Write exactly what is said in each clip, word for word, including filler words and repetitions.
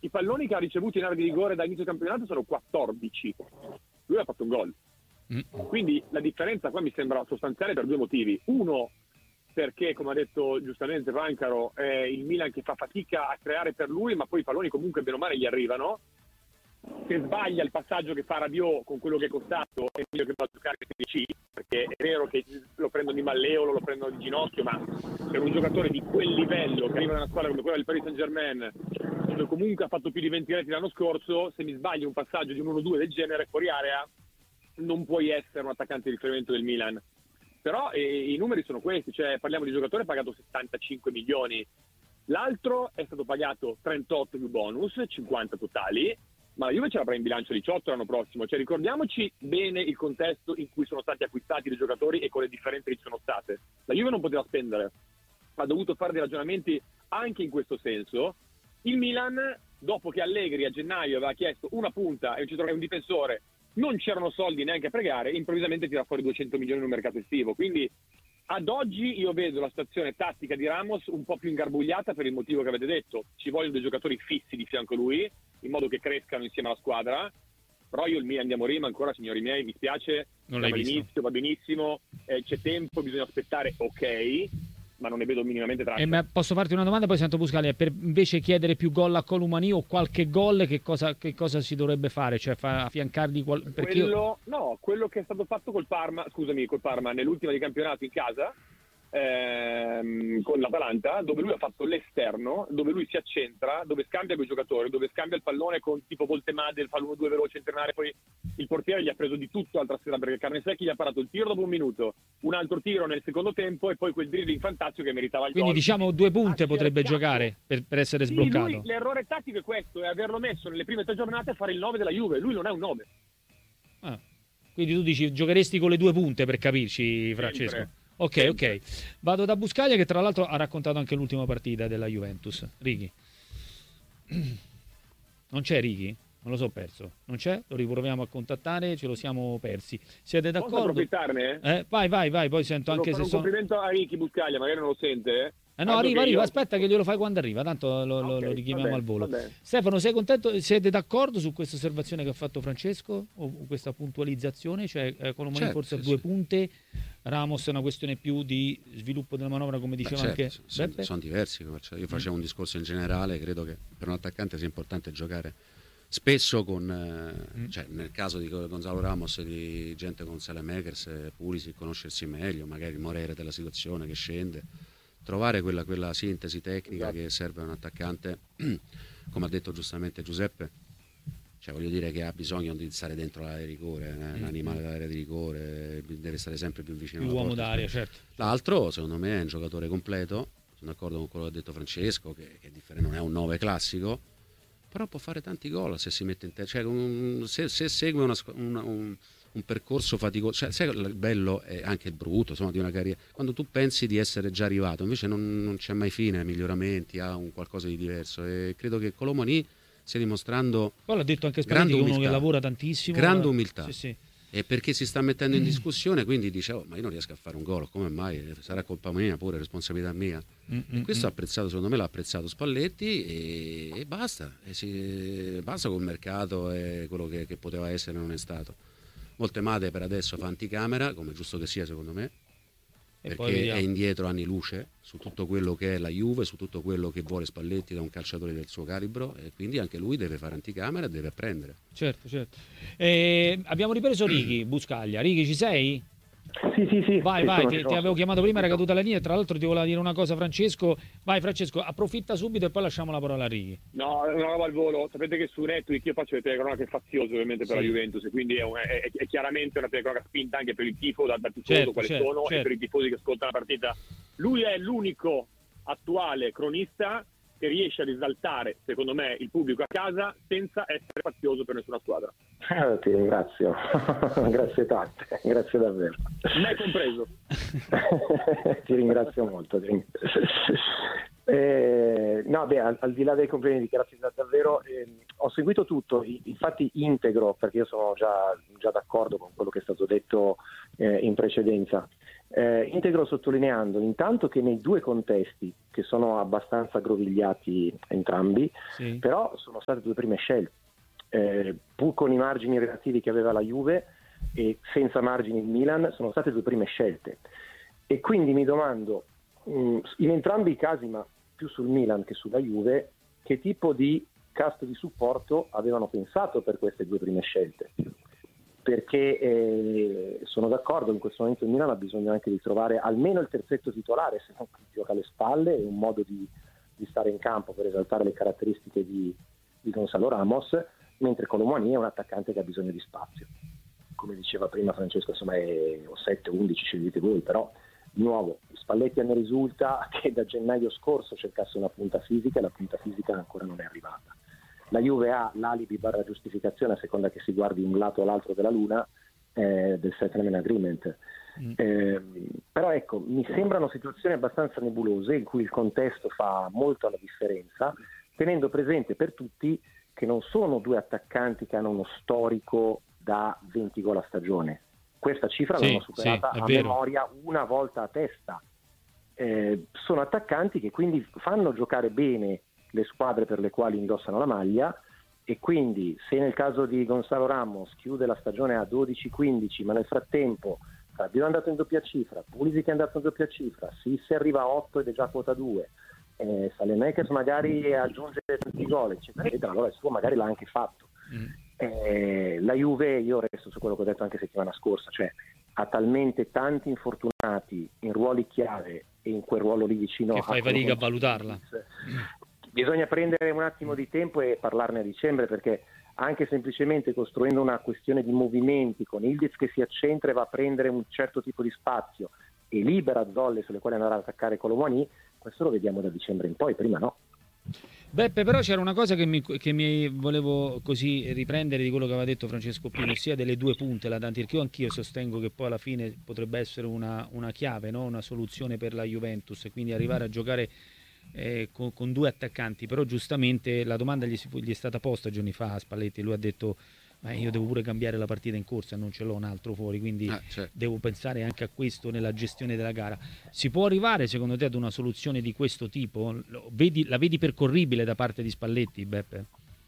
i palloni che ha ricevuto in area di rigore da inizio campionato sono quattordici. Lui ha fatto un gol. Mm. Quindi la differenza qua mi sembra sostanziale per due motivi. Uno, perché come ha detto giustamente Vancaro, è il Milan che fa fatica a creare per lui, ma poi i palloni comunque bene o male gli arrivano. Se sbaglia il passaggio che fa Rabiot con quello che è costato, è meglio che va a giocare P C, perché è vero che lo prendono di malleolo, lo prendono di ginocchio, ma per un giocatore di quel livello che arriva da una squadra come quella del Paris Saint-Germain, dove comunque ha fatto più di venti reti l'anno scorso, se mi sbagli un passaggio di un uno due del genere fuori area, non puoi essere un attaccante di riferimento del Milan. Però eh, i numeri sono questi, cioè parliamo di giocatore pagato settantacinque milioni, l'altro è stato pagato trentotto più bonus, cinquanta totali, ma la Juve ce l'avrà in bilancio diciotto l'anno prossimo, cioè ricordiamoci bene il contesto in cui sono stati acquistati i giocatori e con le differenze che ci sono state. La Juve non poteva spendere, ha dovuto fare dei ragionamenti anche in questo senso. Il Milan, dopo che Allegri a gennaio aveva chiesto una punta e un centrocampo e un difensore, non c'erano soldi neanche a pregare, improvvisamente tira fuori duecento milioni in un mercato estivo. Quindi ad oggi io vedo la situazione tattica di Ramos un po' più ingarbugliata per il motivo che avete detto. Ci vogliono dei giocatori fissi di fianco a lui, in modo che crescano insieme alla squadra. Però io il Milan di Amorim ancora, signori miei, mi spiace, non l'hai visto. All'inizio va benissimo, eh, c'è tempo, bisogna aspettare, ok, ma non ne vedo minimamente traccia. Eh, ma posso farti una domanda, poi sento Buscaglia, per invece chiedere più gol a Colomani o qualche gol, che cosa, che cosa si dovrebbe fare? Cioè fa, affiancargli qual... perché quello, io... no, quello che è stato fatto col Parma, scusami, col Parma nell'ultima di campionato in casa, ehm, con l'Atalanta, dove lui ha fatto l'esterno, dove lui si accentra, dove scambia con i giocatori, dove scambia il pallone con tipo Voltemade, fa l'uno due veloce internare, poi il portiere gli ha preso di tutto l'altra sera, perché Carnesecchi gli ha parato il tiro dopo un minuto, un altro tiro nel secondo tempo e poi quel dribbling fantastico che meritava il quindi gol. diciamo due punte potrebbe cercato. giocare per, per essere sì, sbloccato. Lui, l'errore tattico è questo, è averlo messo nelle prime tre giornate a fare il nove della Juve. Lui non è un nove. Ah, quindi tu dici giocheresti con le due punte, per capirci, Francesco? Sempre. Ok, Sempre. ok. Vado da Buscaglia, che tra l'altro ha raccontato anche l'ultima partita della Juventus. Righi. Non c'è Righi? Non lo so perso. Non c'è? Lo riproviamo a contattare, ce lo siamo persi. Siete d'accordo? Posso approfittarne? Eh, vai, vai, vai, poi sento Devo anche fare se un sono... complimento a Ricky Buscaglia, magari non lo sente, eh? Eh no, Tanto arriva, che arriva, io- aspetta che glielo fai quando arriva, tanto lo, lo- Ok, lo richiamiamo va al volo. bene, va bene. Stefano, sei contento? Siete d'accordo su questa osservazione che ha fatto Francesco? O questa puntualizzazione? Cioè, eh, Colomani Certo, forse sì, a due sì. punte, Ramos è una questione più di sviluppo della manovra, come diceva Beh, anche certo, sono, Beppe? sono diversi. Cioè, io facevo un discorso in generale, credo che per un attaccante sia importante giocare spesso con, eh, Mm. cioè, nel caso di Gonzalo Ramos, di gente con Saelemaekers, Pulisic, conoscersi meglio, magari il morere della situazione che scende, trovare quella, quella sintesi tecnica Esatto. che serve a un attaccante, come ha detto giustamente Giuseppe, cioè voglio dire che ha bisogno di stare dentro l'area di rigore, eh, l'animale dell'area di rigore, deve stare sempre più vicino Più alla uomo porta. d'aria, certo. L'altro, secondo me, è un giocatore completo, sono d'accordo con quello che ha detto Francesco, che, che è differente, non è un nove classico, però può fare tanti gol se si mette in testa, cioè, un- se, se segue una squ- una- un, un percorso faticoso, cioè, sai, il bello è anche il brutto, insomma, di una carriera, quando tu pensi di essere già arrivato, invece non, non c'è mai fine, miglioramenti, ha un qualcosa di diverso, e credo che Colomani stia dimostrando Poi l'ha detto anche Spalletti, grande che è uno che umiltà, lavora tantissimo. grande eh, umiltà. Sì, sì. E perché si sta mettendo in discussione, quindi dice: oh, ma io non riesco a fare un gol, come mai? Sarà colpa mia pure, responsabilità mia. Mm, E mm, questo ha mm. apprezzato, secondo me l'ha apprezzato Spalletti, e, e basta, e si, basta col mercato e quello che, che poteva essere non è stato. Voltemade per adesso fa anticamera, come è giusto che sia secondo me, E poi perché è vediamo. indietro anni luce su tutto quello che è la Juve, su tutto quello che vuole Spalletti da un calciatore del suo calibro, e quindi anche lui deve fare anticamera e deve apprendere. Certo, certo. Eh, abbiamo ripreso Righi, Buscaglia. Righi, ci sei? Sì, sì, sì. Vai, sì, vai, sono- ti, ti sono- avevo chiamato prima, era sono- caduta la linea. Tra l'altro ti voleva dire una cosa Francesco. Vai Francesco, approfitta subito e poi lasciamo la parola a Righi. No, una roba al volo. Sapete che su Netflix io faccio le telecronache faziose ovviamente per Sì. la Juventus, e quindi è, un- è- è chiaramente una telecronaca spinta anche per il tifo, da, da tifoso Certo, quali certo, sono, certo. e per i tifosi che ascoltano la partita. Lui è l'unico attuale cronista che riesce a risaltare, secondo me, il pubblico a casa senza essere fazioso per nessuna squadra. Eh, ti ringrazio, grazie tante, grazie davvero. Me compreso. Ti ringrazio molto. ti ringrazio. Eh, no, beh, al, al di là dei complimenti, grazie da- davvero. eh, ho seguito tutto, i- infatti integro, perché io sono già, già d'accordo con quello che è stato detto eh, in precedenza. Eh, integro sottolineando intanto che nei due contesti, che sono abbastanza aggrovigliati entrambi, sì. però sono state due prime scelte, eh, pur con i margini relativi che aveva la Juve e senza margini il Milan, sono state due prime scelte. E quindi mi domando, mh, in entrambi i casi, ma più sul Milan che sulla Juve, che tipo di cast di supporto avevano pensato per queste due prime scelte. Perché eh, sono d'accordo, in questo momento il Milan ha bisogno anche di trovare almeno il terzetto titolare, se non gioca alle spalle, e un modo di, di stare in campo per esaltare le caratteristiche di, di Gonzalo Ramos, mentre Colomani è un attaccante che ha bisogno di spazio. Come diceva prima Francesco, insomma è sette undici, scegliete voi, però di nuovo Spalletti ne risulta che da gennaio scorso cercasse una punta fisica e la punta fisica ancora non è arrivata. La Juve ha l'alibi barra giustificazione, a seconda che si guardi un lato o l'altro della luna, eh, del settlement agreement. Mm. Eh, però ecco, mi sembrano situazioni abbastanza nebulose in cui il contesto fa molto la differenza, tenendo presente per tutti che non sono due attaccanti che hanno uno storico da venti gol a stagione. Questa cifra sì, l'hanno superata sì, a vero. memoria una volta a testa. Eh, sono attaccanti che quindi fanno giocare bene le squadre per le quali indossano la maglia, e quindi se nel caso di Gonzalo Ramos chiude la stagione a dodici quindici, ma nel frattempo Rabiot è andato in doppia cifra, Pulisic è andato in doppia cifra, si arriva a otto ed è già quota due, eh, Saelemaekers magari aggiunge tanti gol eccetera eccetera, allora il suo magari l'ha anche fatto. mm. eh, la Juve, io resto su quello che ho detto anche settimana scorsa, cioè ha talmente tanti infortunati in ruoli chiave e in quel ruolo lì vicino che fai fatica a valutarla. Bisogna prendere un attimo di tempo e parlarne a dicembre, perché anche semplicemente costruendo una questione di movimenti con Ildiz che si accentra e va a prendere un certo tipo di spazio e libera zolle sulle quali andare ad attaccare Colomani, questo lo vediamo da dicembre in poi, prima no. Beppe, però c'era una cosa che mi, che mi volevo così riprendere di quello che aveva detto Francesco prima, ossia delle due punte, la Danti, perché io anch'io sostengo che poi alla fine potrebbe essere una, una chiave, no? Una soluzione per la Juventus, e quindi arrivare a giocare Eh, con, con due attaccanti. Però giustamente la domanda gli, gli è stata posta giorni fa a Spalletti, lui ha detto ma io devo pure cambiare la partita in corsa, non ce l'ho un altro fuori, quindi ah, certo. devo pensare anche a questo nella gestione della gara. Si può arrivare secondo te ad una soluzione di questo tipo? Vedi, la vedi percorribile da parte di Spalletti, Beppe?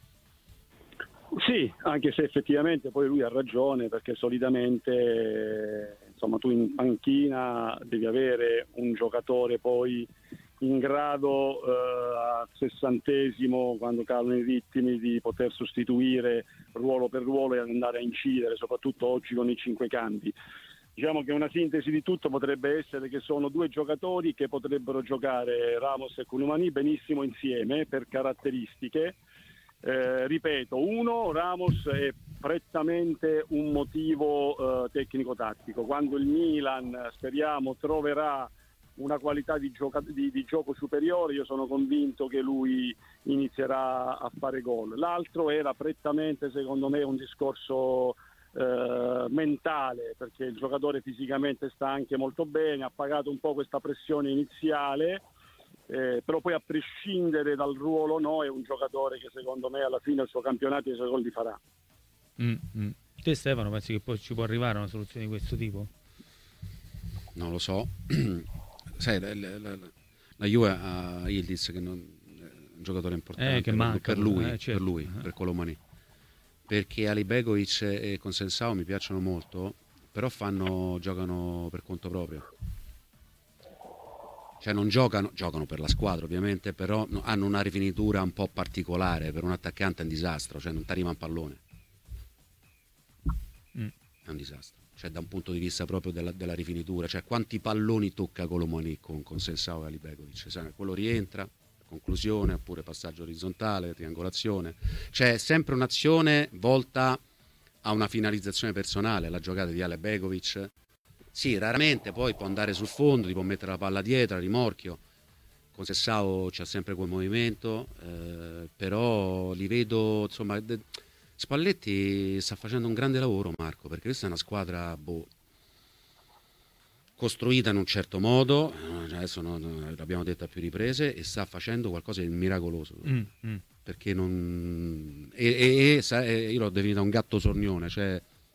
Sì, anche se effettivamente poi lui ha ragione, perché solitamente insomma tu in panchina devi avere un giocatore poi in grado eh, a sessantesimo, quando calano i ritmi, di poter sostituire ruolo per ruolo e andare a incidere, soprattutto oggi con i cinque cambi. Diciamo che una sintesi di tutto potrebbe essere che sono due giocatori che potrebbero giocare, Ramos e Colomani, benissimo insieme per caratteristiche. Eh, ripeto, uno, Ramos è prettamente un motivo eh, tecnico-tattico. Quando il Milan, speriamo, troverà una qualità di, gioca- di, di gioco superiore, io sono convinto che lui inizierà a fare gol. L'altro era prettamente, secondo me, un discorso eh, mentale, perché il giocatore fisicamente sta anche molto bene, ha pagato un po' questa pressione iniziale, eh, però poi a prescindere dal ruolo no, è un giocatore che secondo me alla fine il suo campionato i suoi gol li farà. Mm-hmm. Te Stefano, pensi che poi ci può arrivare una soluzione di questo tipo? Non lo so. Sai, la, la, la Juve ha Ildiz, che non, è un giocatore importante eh, che manca, per lui, eh, certo. per lui, uh-huh. per Colomani, perché Alibegovic e Consensao mi piacciono molto, però fanno giocano per conto proprio, cioè non giocano giocano per la squadra ovviamente, però no, hanno una rifinitura un po' particolare. Per un attaccante è un disastro, cioè non ti arriva un pallone, mm. è un disastro. Cioè da un punto di vista proprio della, della rifinitura, cioè quanti palloni tocca Colomani con, con Sensao e Alibegovic, cioè, quello rientra, conclusione, oppure passaggio orizzontale, triangolazione, c'è sempre un'azione volta a una finalizzazione personale. La giocata di Alibegovic, sì, raramente poi può andare sul fondo, ti può mettere la palla dietro, a rimorchio, con Sensao c'è sempre quel movimento, eh, però li vedo, insomma... De- Spalletti sta facendo un grande lavoro, Marco, perché questa è una squadra boh, costruita in un certo modo, adesso non, l'abbiamo detto a più riprese, e sta facendo qualcosa di miracoloso, mm, mm. perché non e, e, e io l'ho definito un gatto sornione, cioè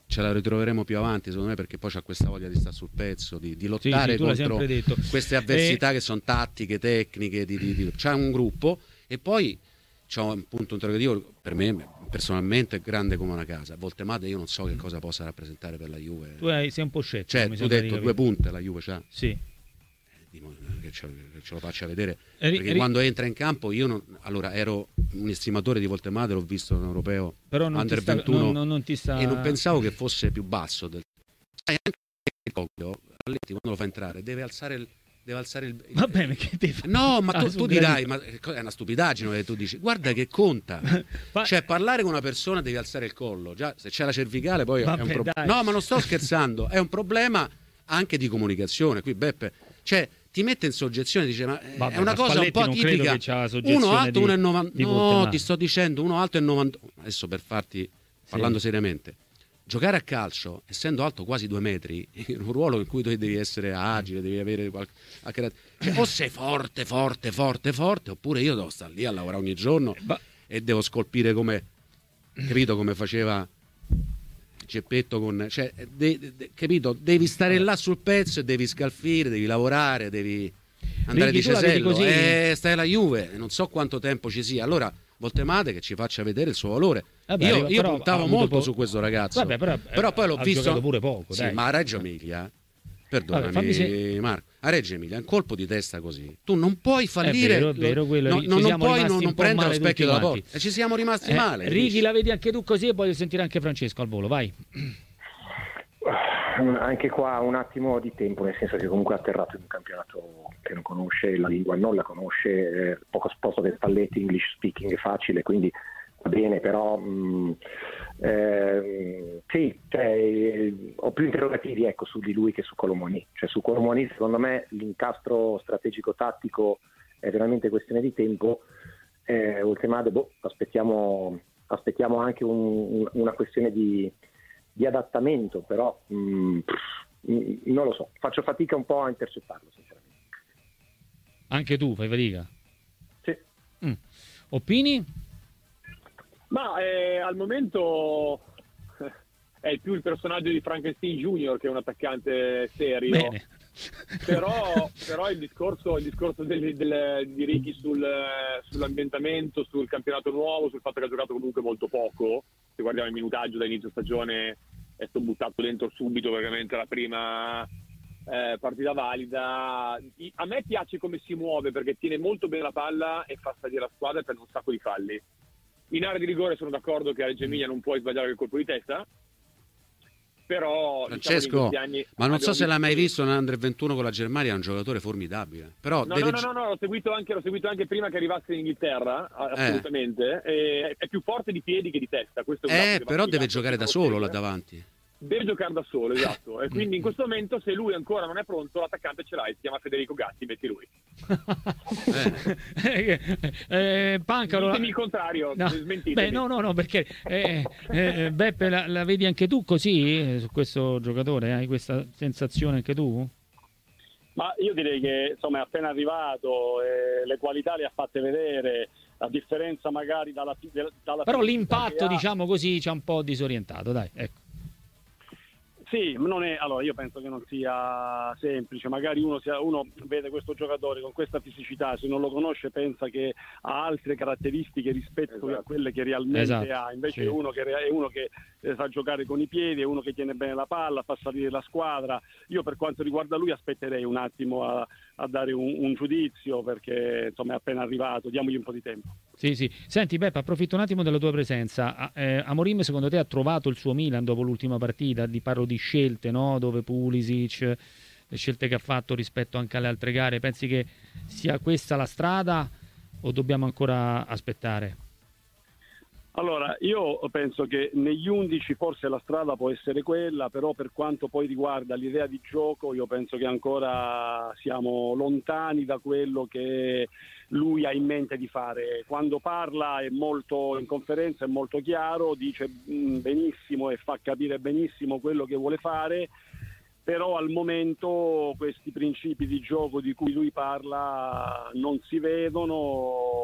ce la ritroveremo più avanti, secondo me, perché poi c'ha questa voglia di stare sul pezzo, di, di lottare sì, sì, contro queste avversità e... che sono tattiche, tecniche, di, di, di... c'ha un gruppo e poi c'è un punto interrogativo per me personalmente grande come una casa. Voltemade io non so che cosa possa rappresentare per la Juve. Tu hai, sei un po' scettico. Cioè, tu hai detto due punte la Juve c'ha. Sì. Che ce, che ce lo faccia vedere, eri, perché eri... quando entra in campo io non, allora ero un estimatore di Voltemade, l'ho visto in europeo però non under ti sta, ventuno non, non ti sta... e non pensavo che fosse più basso del... sai, anche il Coglio, quando lo fa entrare deve alzare il deve alzare il, il... va bene che ti fa... no ma tu, ah, tu dirai ma è una stupidaggine che tu dici guarda che conta ma... cioè parlare con una persona devi alzare il collo, già se c'è la cervicale poi vabbè, è un problema, no ma non sto scherzando, è un problema anche di comunicazione. Qui Beppe, cioè ti mette in soggezione, dice ma vabbè, è una cosa un po' tipica, uno alto uno e novanta, no ti sto dicendo uno alto e novanta, adesso per farti parlando sì. seriamente, giocare a calcio essendo alto quasi due metri in un ruolo in cui tu devi essere agile, devi avere qualche cioè, o sei forte forte forte forte oppure io devo stare lì a lavorare ogni giorno bah. e devo scolpire come capito come faceva Geppetto con cioè de, de, capito devi stare là sul pezzo e devi scalfire, devi lavorare, devi andare Righi, di cesello e eh, stai alla Juve, non so quanto tempo ci sia, allora Voltemade che ci faccia vedere il suo valore. Vabbè, io, io puntavo molto po- su questo ragazzo. Vabbè, però, però poi l'ho ha visto pure poco, sì, dai. ma a Reggio Emilia perdonami Vabbè, se... Marco, a Reggio Emilia un colpo di testa così tu non puoi fallire, è vero, è vero, quello, no, non, non puoi non, non prendere lo specchio della quanti. porta e ci siamo rimasti eh, male. Righi, la vedi anche tu così e voglio sentire anche Francesco al volo, vai. Anche qua un attimo di tempo, nel senso che comunque è atterrato in un campionato che non conosce, la lingua non la conosce, eh, poco sposto che Spalletti, English speaking è facile, quindi va bene, però mh, eh, sì, cioè, ho più interrogativi ecco, su di lui che su Colomoni. Cioè su Colomoni secondo me l'incastro strategico-tattico è veramente questione di tempo, eh, Voltemade, boh, aspettiamo, aspettiamo anche un, una questione di di adattamento, però mh, mh, non lo so, faccio fatica un po' a intercettarlo sinceramente. Anche tu fai fatica? Sì. Mm. Opini? Ma eh, al momento è più il personaggio di Frankenstein Junior che è un attaccante serio. Bene. Però, però il discorso, il discorso del, del, di Righi sul, sull'ambientamento, sul campionato nuovo, sul fatto che ha giocato comunque molto poco, se guardiamo il minutaggio da inizio stagione è stato buttato dentro subito praticamente la prima eh, partita valida. A me piace come si muove perché tiene molto bene la palla e fa salire la squadra per un sacco di falli. In area di rigore sono d'accordo che a Reggio Emilia non puoi sbagliare il colpo di testa, però Francesco, diciamo anni ma non so se l'hai mai visto... visto nell'Under ventuno con la Germania, è un giocatore formidabile. Però no, deve... no, no, no, no, l'ho seguito anche, l'ho seguito anche prima che arrivasse in Inghilterra, assolutamente. Eh. E è più forte di piedi che di testa. Questo è un eh, però deve giocare da solo là davanti. Deve giocare da solo, esatto. E quindi in questo momento, se lui ancora non è pronto, l'attaccante ce l'hai, si chiama Federico Gatti, metti lui. eh. eh, Pancaro, ditemi il contrario, no. smentitemi. Beh, no, no, no, perché eh, eh, Beppe, la, la vedi anche tu così eh, su questo giocatore? Hai questa sensazione anche tu? Ma io direi che insomma è appena arrivato, eh, le qualità le ha fatte vedere, a differenza magari dalla, dalla però l'impatto, ha... diciamo così, ci ha un po' disorientato, dai, ecco. Sì, non è, allora io penso che non sia semplice, magari uno, sia, uno vede questo giocatore con questa fisicità, se non lo conosce pensa che ha altre caratteristiche rispetto esatto. a quelle che realmente esatto. ha, invece sì. è uno che è uno che sa giocare con i piedi, è uno che tiene bene la palla, fa salire la squadra. Io per quanto riguarda lui aspetterei un attimo a, a dare un, un giudizio perché insomma è appena arrivato, diamogli un po' di tempo. Sì, sì. Senti Peppa, approfitto un attimo della tua presenza. Eh, Amorim secondo te ha trovato il suo Milan dopo l'ultima partita? Di parlo di scelte, no? Dove Pulisic, le scelte che ha fatto rispetto anche alle altre gare, pensi che sia questa la strada o dobbiamo ancora aspettare? Allora, io penso che negli undici forse la strada può essere quella, però per quanto poi riguarda l'idea di gioco io penso che ancora siamo lontani da quello che lui ha in mente di fare. Quando parla è molto, in conferenza è molto chiaro, dice benissimo e fa capire benissimo quello che vuole fare, però al momento questi principi di gioco di cui lui parla non si vedono.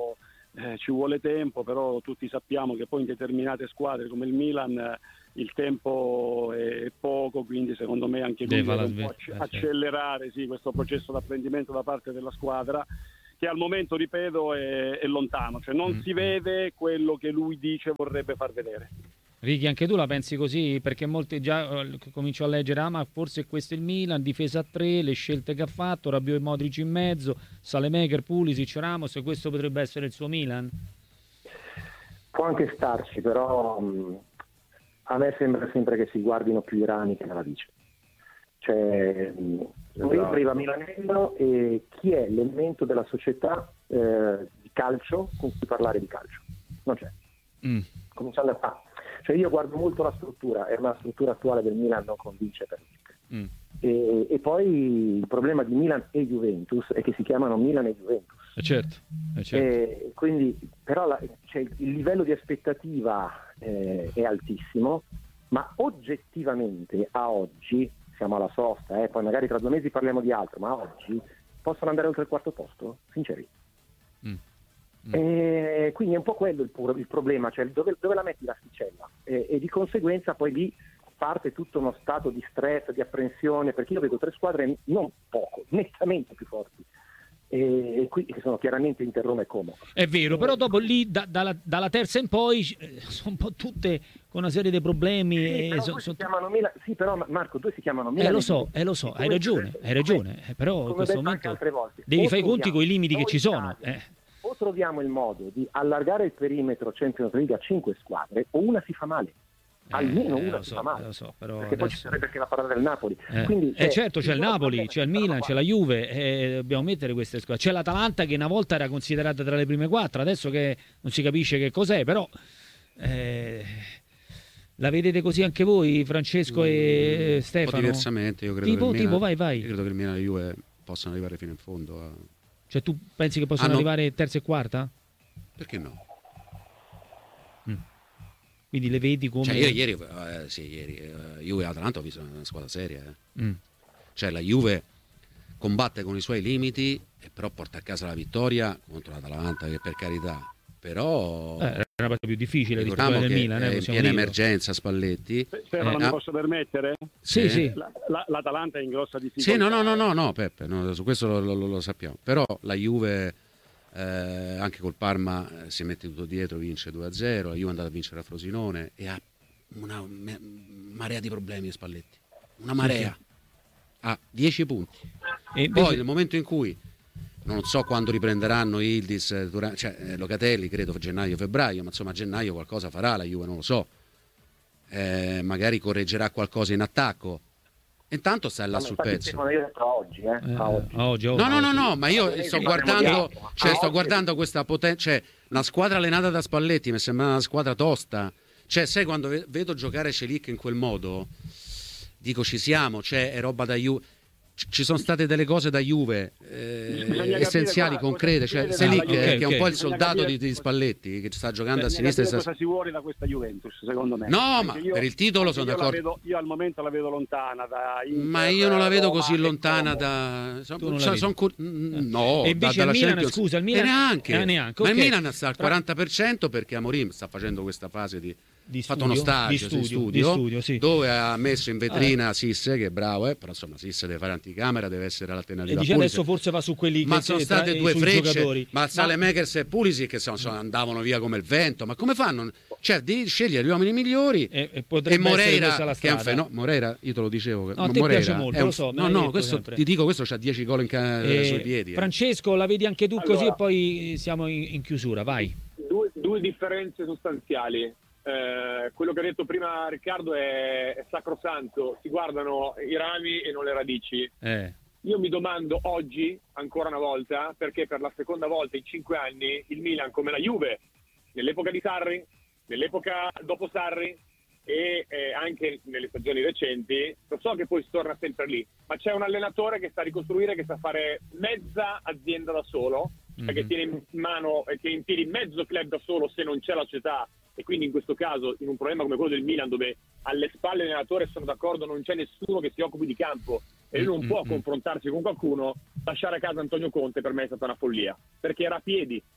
eh, ci vuole tempo, però tutti sappiamo che poi in determinate squadre come il Milan eh, il tempo è poco, quindi secondo me anche lui deve un po' acc- accelerare sì, questo processo d'apprendimento da parte della squadra, che al momento, ripeto, è, è lontano, cioè non mm. si vede quello che lui dice vorrebbe far vedere. Ricky, anche tu la pensi così? Perché molti già eh, comincio a leggere, ah ma forse questo è il Milan, difesa a tre, le scelte che ha fatto, Rabiot e Modric in mezzo, Salemaker, Pulisic, Ramos, e questo potrebbe essere il suo Milan? Può anche starci, però mh, a me sembra sempre che si guardino più i rami che la radice. Cioè, mh, esatto. Arriva Milanello e chi è l'elemento della società eh, di calcio con cui parlare di calcio? Non c'è. Mm. Cominciando a fare. Cioè io guardo molto la struttura, è una struttura attuale del Milan, non convince per niente. Mm. E, e poi il problema di Milan e Juventus è che si chiamano Milan e Juventus. Eh certo, eh certo. E quindi, però la, cioè, il livello di aspettativa eh, è altissimo, ma oggettivamente a oggi, siamo alla sosta, eh, poi magari tra due mesi parliamo di altro, ma oggi possono andare oltre il quarto posto? Sinceri. Mm. Mm. E quindi è un po' quello il, puro, il problema, cioè dove, dove la metti l'asticella e, e di conseguenza poi lì parte tutto uno stato di stress, di apprensione, perché io vedo tre squadre non poco, nettamente più forti e, e qui che sono chiaramente Inter, Roma e Como. È vero, però dopo lì da, dalla, dalla terza in poi eh, sono un po' tutte con una serie di problemi. Sì, e però, so, si so... chiamano Milan, sì, però Marco, due si chiamano Milan. Eh lo so, eh, lo so, hai ragione, hai ragione, eh, però in questo momento devi fare i conti con i limiti che ci sono. Eh. O troviamo il modo di allargare il perimetro Champions League a cinque squadre, o una si fa male. Almeno eh, una lo si so, fa male. Lo so, però perché adesso... poi ci sarebbe anche la parola del Napoli. Eh, Quindi, eh, eh, certo, c'è il Napoli, c'è il Milan, c'è la Juve, eh, dobbiamo mettere queste squadre. C'è l'Atalanta che una volta era considerata tra le prime quattro, adesso che non si capisce che cos'è, però... Eh... La vedete così anche voi, Francesco e mm, Stefano? Un po' diversamente, io credo tipo, che il Milan, tipo, vai, vai. Io credo che il Milan e la Juve possano arrivare fino in fondo. A... Cioè tu pensi che possano ah, no. arrivare terza e quarta? Perché no? Mm. Quindi le vedi come... Cioè ieri, ieri, eh, sì, ieri eh, Juve e Atalanta ho visto una squadra seria. Eh. Mm. Cioè la Juve combatte con i suoi limiti e però porta a casa la vittoria contro l'Atalanta, che per carità... Però eh, è una parte più difficile rispetto al del Milan, eh, in piena dirlo. emergenza Spalletti. Stefano, eh, mi posso permettere? Sì, sì. La, la, L'Atalanta è in grossa difficoltà. Sì, no, no, no, no, no Peppe, no, su questo lo, lo, lo sappiamo. Però la Juve eh, anche col Parma eh, si mette tutto dietro, vince due a zero, la Juve è andata a vincere a Frosinone e ha una me, marea di problemi Spalletti. Una marea. Sì, sì. Ha dieci punti. E invece... Poi nel momento in cui non so quando riprenderanno Yildiz, durante, cioè eh, Locatelli, credo gennaio-febbraio, ma insomma a gennaio qualcosa farà la Juve, non lo so. Eh, magari correggerà qualcosa in attacco. Intanto sta là sul pezzo. Io ho detto oggi, eh? Eh, a oggi. Oggi, oggi. No, no, no, no, ma io sto guardando, cioè sto oggi. guardando questa potenza, cioè una squadra allenata da Spalletti mi sembra una squadra tosta. Cioè, sai, quando vedo giocare Celic in quel modo, dico ci siamo, cioè è roba da Juve. Ci sono state delle cose da Juve eh, essenziali, cosa, concrete, cioè Selic okay, che okay. è un po' il soldato di, di Spalletti che sta giocando Beh, a sinistra. Cosa sta... si vuole da questa Juventus, secondo me? No, perché ma io, per il titolo sono d'accordo. Vedo, io al momento la vedo lontana da Inter, ma io non la vedo Roma, così lontana da son, son, son cur... no, e invece da, il Milan, Champions... scusa, il Milan e neanche, eh, neanche. ma Okay. il Milan sta al quaranta per cento perché Amorim sta facendo questa fase di Di fatto studio, uno stage di studio, di studio, di studio sì. dove ha messo in vetrina ah, Sisse, che è bravo, eh, però insomma Sisse deve fare anticamera, deve essere l'alternativa. E dice adesso forse va su quelli ma che sono state due frecce, ma Saelemaekers e Pulisic che sono, sono, andavano via come il vento, ma come fanno? Cioè di scegliere gli uomini migliori e, e, e Moreira che è un fenomeno. Moreira, io te lo dicevo, no, a te Moreira piace molto, un, lo so, no no questo sempre. Ti dico, questo c'ha dieci gol in ca- e, sui piedi. Francesco, eh. la vedi anche tu allora, così e poi siamo in, in chiusura, vai. Due, due differenze sostanziali. Eh, quello che ha detto prima Riccardo è, è sacrosanto, si guardano i rami e non le radici. Eh. Io mi domando oggi, ancora una volta, perché per la seconda volta in cinque anni il Milan, come la Juve, nell'epoca di Sarri, nell'epoca dopo Sarri e eh, anche nelle stagioni recenti, lo so che poi si torna sempre lì, ma c'è un allenatore che sa ricostruire, che sa fare mezza azienda da solo, mm-hmm. che tiene in mano e che in piedi mezzo club da solo se non c'è la società. E quindi in questo caso, in un problema come quello del Milan, dove alle spalle dell'allenatore, sono d'accordo, non c'è nessuno che si occupi di campo e lui non può confrontarsi con qualcuno, lasciare a casa Antonio Conte per me è stata una follia, perché era a piedi,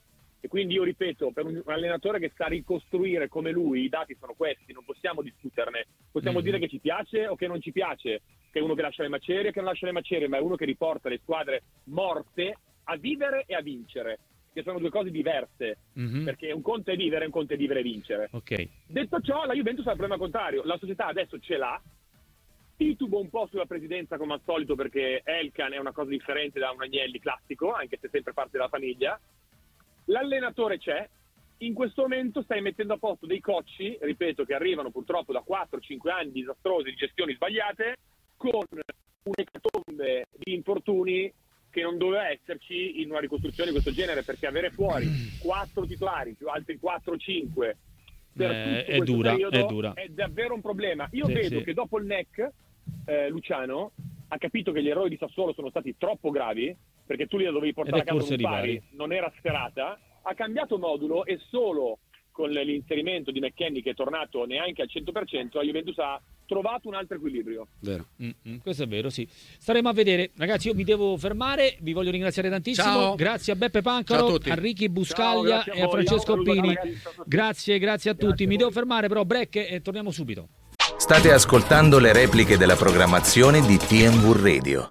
E quindi io ripeto, per un allenatore che sa ricostruire come lui, i dati sono questi, non possiamo discuterne. Possiamo mm-hmm. dire che ci piace o che non ci piace, che è uno che lascia le macerie o che non lascia le macerie, ma è uno che riporta le squadre morte a vivere e a vincere, che sono due cose diverse, mm-hmm. perché un conto è vivere, un conto è vivere e vincere. Okay. Detto ciò, la Juventus ha il problema contrario, la società adesso ce l'ha, titubo un po' sulla presidenza come al solito perché Elkan è una cosa differente da un Agnelli classico, anche se sempre parte della famiglia. L'allenatore c'è, in questo momento stai mettendo a posto dei cocci, ripeto, che arrivano purtroppo da quattro cinque anni disastrosi di gestioni sbagliate, con un'ecatombe di infortuni che non doveva esserci in una ricostruzione di questo genere, perché avere fuori quattro titolari più altri quattro cinque per eh, tutto è dura, periodo è dura. È davvero un problema. Io sì, vedo sì. che dopo il N E C eh, Luciano ha capito che gli errori di Sassuolo sono stati troppo gravi, perché tu li dovevi portare a casa un pari, non era sferata, ha cambiato modulo e solo con l'inserimento di McKennie, che è tornato neanche al cento per cento, la Juventus ha trovato un altro equilibrio. Vero. Mm-hmm. Questo è vero, sì. Staremo a vedere. Ragazzi, io mi devo fermare, vi voglio ringraziare tantissimo. Ciao. Grazie a Beppe Pancaro, a, a Ricky Buscaglia Ciao, a e a Francesco Pini. Grazie, grazie a tutti. Grazie mi devo fermare però, break e torniamo subito. State ascoltando le repliche della programmazione di T M V Radio.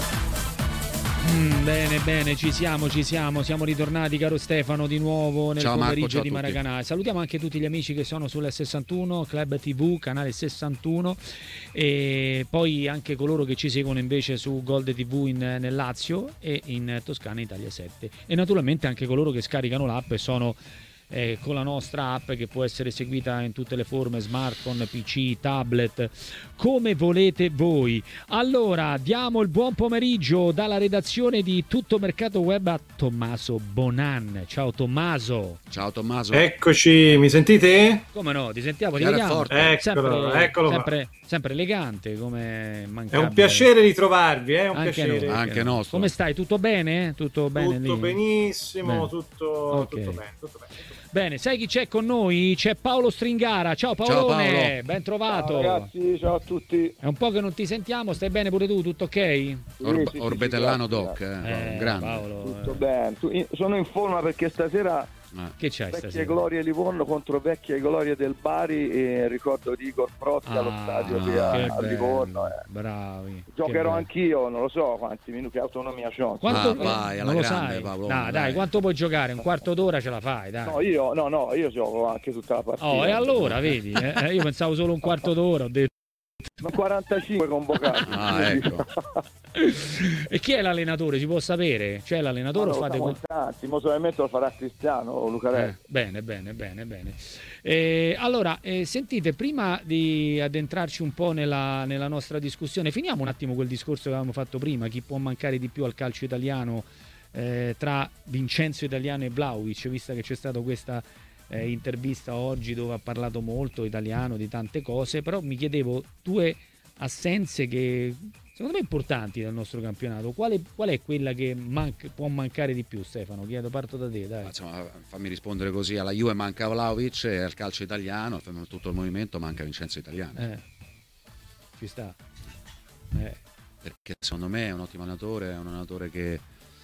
Mm, bene, bene, ci siamo, ci siamo, siamo ritornati, caro Stefano, di nuovo nel ciao, pomeriggio Marco, di Maracanã. Salutiamo anche tutti gli amici che sono sulla sessantuno, Club tivù, canale sessantuno, e poi anche coloro che ci seguono invece su Gold tivù in, nel Lazio e in Toscana Italia sette. E naturalmente anche coloro che scaricano l'app e sono Eh, con la nostra app, che può essere seguita in tutte le forme, smartphone, P C, tablet, come volete voi. Allora, diamo il buon pomeriggio dalla redazione di Tutto Mercato Web a Tommaso Bonan. Ciao Tommaso. Ciao Tommaso. Eccoci, mi sentite? Come no, ti sentiamo, ti Chiaro vediamo. Eccolo, sempre, eccolo sempre, sempre elegante, come mancabile. È un piacere ritrovarvi, è un anche piacere. Noi, anche nostro. Come stai? Tutto bene? Tutto bene Tutto lì? benissimo, bene. Tutto, okay. tutto bene, tutto bene. Bene, sai chi c'è con noi? C'è Paolo Stringara. Ciao Paolone, ciao Paolo. ben trovato. Ciao ragazzi, ciao a tutti. È un po' che non ti sentiamo, stai bene pure tu? Tutto ok? Orb- sì, sì, Orbetellano sì, Doc, eh, Eh, grande. Paolo, Tutto eh. bene. Tu- in- sono in forma perché stasera Eh. Che c'hai vecchie stasera? glorie Livorno contro vecchie glorie del Bari, e ricordo di Igor Protti allo Ah, stadio ah, qui a, che a bello, Livorno. eh. bravi. Giocherò che bello. anch'io, non lo so quanti minuti, che autonomia c'ho. Quanto, Ah, vai, alla non lo grande, sai? Paolo, dai, dai, dai. quanto puoi giocare? Un quarto d'ora ce la fai, dai. No, io, no, no, io gioco anche tutta la partita. Oh, e allora, vedi? Eh, io pensavo solo un quarto d'ora, ho detto. Sono quarantacinque convocati. Ah, ecco. E chi è l'allenatore? Si può sapere? C'è l'allenatore o Allora, fate... siamo tanti, mo solamente lo farà Cristiano Lucarelli. Eh, bene, bene, bene, bene. Eh, allora, eh, sentite, prima di addentrarci un po' nella, nella nostra discussione, finiamo un attimo quel discorso che avevamo fatto prima, chi può mancare di più al calcio italiano eh, tra Vincenzo Italiano e Vlahovic, vista che c'è stata questa eh, intervista oggi dove ha parlato molto italiano di tante cose, però mi chiedevo due assenze che secondo me importanti del nostro campionato. Quale, qual è quella che manca, può mancare di più, Stefano? Chiedo, parto da te, dai. Insomma, fammi rispondere così: alla Juve manca Vlahovic e al calcio italiano, tutto il movimento, manca Vincenzo Italiano. Eh, ci sta. Eh. Perché secondo me è un ottimo allenatore, è un allenatore che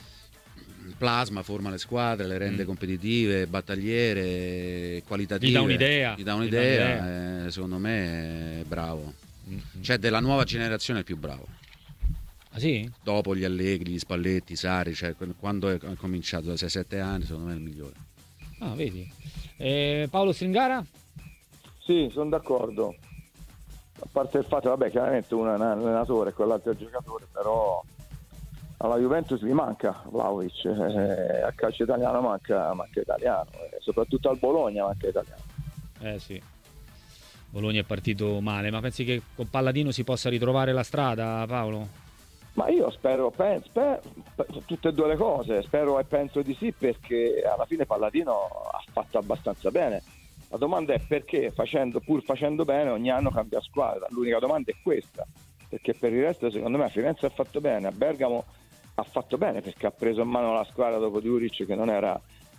plasma, forma le squadre, le rende mm. competitive, battagliere, qualitative. Gli dà un'idea. Gli dà un'idea, Gli dà un'idea. Eh, secondo me è bravo. Mm-hmm. Cioè, della nuova generazione è il più bravo. Ah sì? Dopo gli Allegri, gli Spalletti, Sarri, cioè quando è cominciato da sei sette anni, secondo me è il migliore. Ah, vedi. Eh, Paolo Stringara? Sì, sono d'accordo. A parte il fatto, vabbè, chiaramente uno è un allenatore e quell'altro è un giocatore, però alla Juventus gli manca Vlahovic, eh, al calcio italiano manca, manca italiano, eh, soprattutto al Bologna manca italiano. Eh sì. Bologna è partito male, ma pensi che con Palladino si possa ritrovare la strada, Paolo? Ma io spero, penso, spero, tutte e due le cose, spero e penso di sì, perché alla fine Palladino ha fatto abbastanza bene. La domanda è perché, facendo, pur facendo bene, ogni anno cambia squadra. L'unica domanda è questa, perché per il resto secondo me a Firenze ha fatto bene, a Bergamo ha fatto bene perché ha preso in mano la squadra dopo Djuric, che non era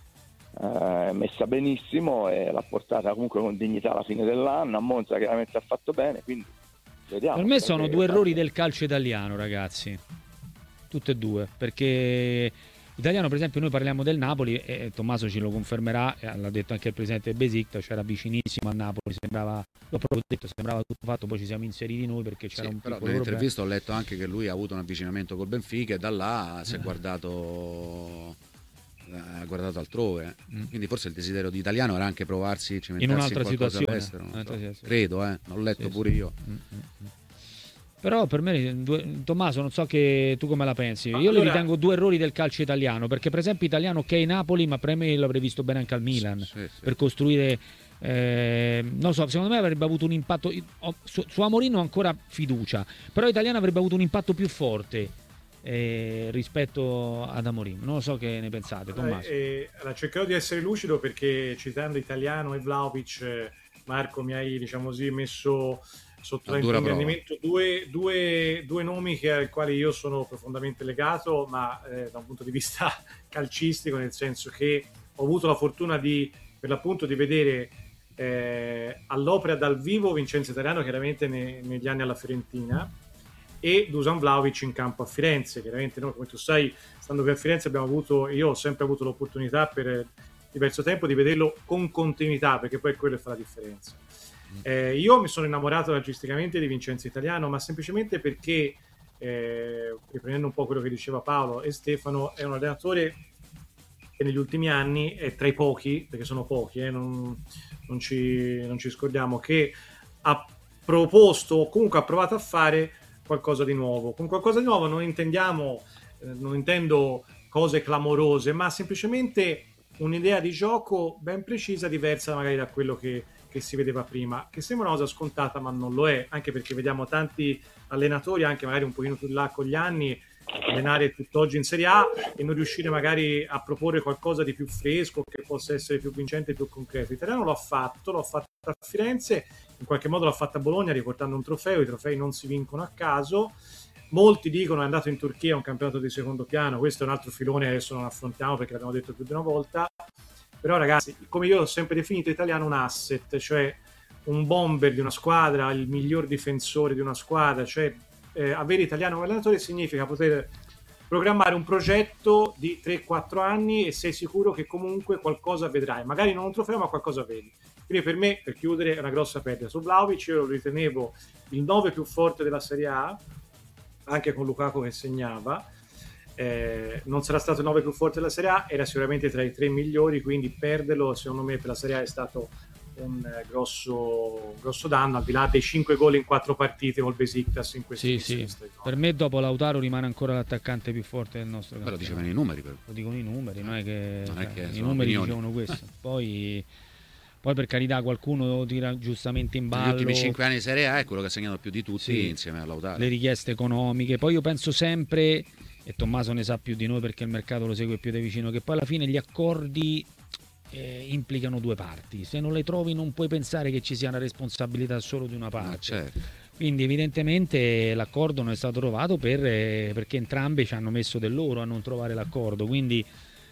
eh, messa benissimo, e l'ha portata comunque con dignità alla fine dell'anno. A Monza chiaramente ha fatto bene, quindi vediamo. Per me sono due errori del calcio italiano, ragazzi, tutte e due, perché Italiano, per esempio, noi parliamo del Napoli e Tommaso ce lo confermerà, l'ha detto anche il presidente del Besiktas, c'era vicinissimo al Napoli, sembrava, l'ho proprio detto, sembrava tutto fatto, poi ci siamo inseriti noi perché c'era sì, un però piccolo nell'intervista ho letto anche che lui ha avuto un avvicinamento col Benfica e da là si è guardato ha guardato altrove, mm. quindi forse il desiderio di Italiano era anche provarsi cimentarsi in un'altra in qualcosa situazione all'estero, non so. situazione. Credo, eh, l'ho letto sì, pure sì. io. Mm-hmm. Però per me, due, Tommaso, non so che tu come la pensi. Io allora... li ritengo due errori del calcio italiano, perché per esempio Italiano ok Napoli, ma per me l'avrei visto bene anche al Milan, sì, sì. per costruire, eh, non so, secondo me avrebbe avuto un impatto, su, su Amorim ho ancora fiducia, però Italiano avrebbe avuto un impatto più forte eh, rispetto ad Amorim. Non lo so che ne pensate, Tommaso. Eh, eh, cercherò di essere lucido perché citando Italiano e Vlahovic, eh, Marco, mi hai, diciamo così, messo sotto l'ingrandimento due, due, due nomi che, ai quali io sono profondamente legato, ma eh, da un punto di vista calcistico, nel senso che ho avuto la fortuna di, per l'appunto, di vedere eh, all'opera dal vivo Vincenzo Italiano, chiaramente ne, negli anni alla Fiorentina, e Dusan Vlahovic in campo a Firenze. Chiaramente noi, come tu sai, stando qui a Firenze abbiamo avuto, io ho sempre avuto l'opportunità per diverso tempo di vederlo con continuità, perché poi quello fa la differenza. Eh, io mi sono innamorato artisticamente di Vincenzo Italiano, ma semplicemente perché, eh, riprendendo un po' quello che diceva Paolo e Stefano, è un allenatore che negli ultimi anni è tra i pochi, perché sono pochi, eh, non, non, ci, non ci scordiamo, che ha proposto o comunque ha provato a fare qualcosa di nuovo. Con qualcosa di nuovo non intendiamo, eh, non intendo cose clamorose, ma semplicemente un'idea di gioco ben precisa, diversa magari da quello che che si vedeva prima, che sembra una cosa scontata ma non lo è, anche perché vediamo tanti allenatori, anche magari un pochino più là con gli anni, allenare tutt'oggi in Serie A e non riuscire magari a proporre qualcosa di più fresco, che possa essere più vincente e più concreto. L'Italiano l'ha fatto, l'ha fatto a Firenze, in qualche modo l'ha fatta a Bologna riportando un trofeo, i trofei non si vincono a caso. Molti dicono è andato in Turchia, un campionato di secondo piano, questo è un altro filone, adesso non affrontiamo perché l'abbiamo detto più di una volta. Però ragazzi, come io l'ho sempre definito, Italiano un asset, cioè un bomber di una squadra, il miglior difensore di una squadra, cioè eh, avere Italiano come allenatore significa poter programmare un progetto di tre quattro anni e sei sicuro che comunque qualcosa vedrai, magari non un trofeo ma qualcosa vedi. Quindi per me, per chiudere, è una grossa perdita. Su Vlahovic io lo ritenevo il nove più forte della Serie A, anche con Lukaku che segnava. Eh, non sarà stato il nove più forte della Serie A, era sicuramente tra i tre migliori, quindi perderlo secondo me per la Serie A è stato un eh, grosso, grosso danno, al di là dei cinque gol in quattro partite col Besiktas in questi sì, sì. Per me dopo Lautaro rimane ancora l'attaccante più forte del nostro campionato. Però dicevano i numeri, però. Lo dicono i numeri, non è che, non è che i numeri opinioni. Dicevano questo. Poi Poi per carità qualcuno tira giustamente in ballo. Negli ultimi cinque anni di Serie A è quello che ha segnato più di tutti, sì, insieme a Lautaro. Le richieste economiche. Poi io penso sempre, e Tommaso ne sa più di noi perché il mercato lo segue più da vicino, che poi alla fine gli accordi eh, implicano due parti. Se non le trovi non puoi pensare che ci sia una responsabilità solo di una parte. Ah, certo. Quindi evidentemente l'accordo non è stato trovato per, eh, perché entrambi ci hanno messo del loro a non trovare l'accordo. Quindi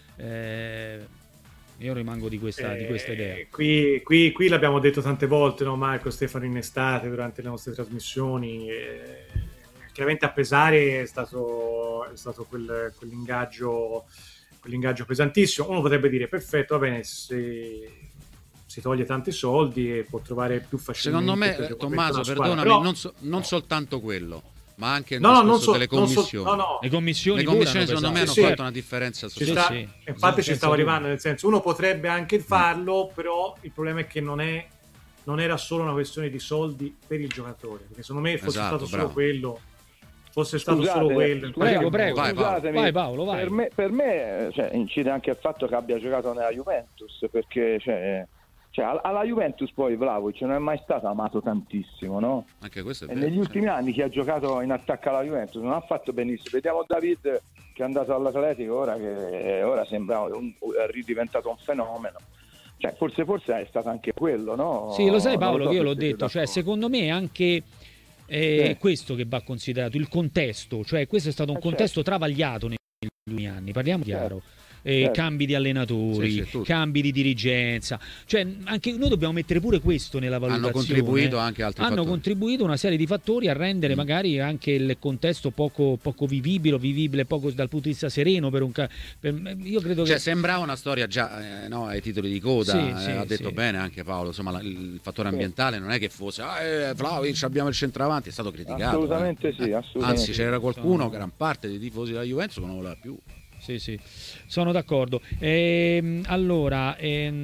eh, io rimango di questa, eh, di questa idea. Qui, qui, qui l'abbiamo detto tante volte, no, Marco, Stefano, in estate durante le nostre trasmissioni. Eh, chiaramente a pesare è stato, è stato quel, quell'ingaggio, quell'ingaggio pesantissimo. Uno potrebbe dire perfetto, va bene, se si toglie tanti soldi e può trovare più facilmente. Secondo me, Tommaso, perdonami, però... non, so, non soltanto quello, ma anche il no, discorso non so, delle commissioni. So, no, no. Le commissioni, le commissioni secondo me hanno sì, fatto sì. una differenza ci sta, sì, sì. Infatti ci stavo arrivando, nel senso, uno potrebbe anche farlo, mm. però il problema è che non è non era solo una questione di soldi per il giocatore, perché secondo me fosse esatto, stato bravo. solo quello fosse stato Scusate, solo quello prego prego vai, scusatemi, vai Paolo vai. Per me, per me cioè, incide anche il fatto che abbia giocato nella Juventus, perché cioè, cioè, alla Juventus poi Vlahovic non è mai stato amato tantissimo, no? Anche questo è e vero, negli sì. ultimi anni chi ha giocato in attacco alla Juventus non ha fatto benissimo. Vediamo David che è andato all'Atletico ora, che ora sembra un, è ridiventato un fenomeno. Cioè, forse forse è stato anche quello, no? Sì, lo sai Paolo, lo so che io l'ho siete detto, cioè d'accordo. secondo me anche eh, Sì. questo che va considerato, il contesto, cioè questo è stato un Eh, contesto certo. travagliato negli ultimi anni, parliamo Certo. chiaro. eh, certo. cambi di allenatori, sì, sì, cambi di dirigenza, cioè anche noi dobbiamo mettere pure questo nella valutazione. Hanno contribuito anche altri hanno fattori. contribuito una serie di fattori a rendere mm. magari anche il contesto poco, poco vivibile, vivibile poco dal punto di vista sereno per un ca- per, io credo cioè che sembrava una storia già eh, no, ai titoli di coda, sì, eh, sì, ha detto sì. bene anche Paolo, insomma la, il fattore ambientale non è che fosse ah, eh, Vlahovic abbiamo il centravanti, è stato criticato assolutamente eh. sì, assolutamente. Anzi c'era qualcuno, gran parte dei tifosi della Juventus che non voleva più. Sì, sì, sono d'accordo. Ehm, allora,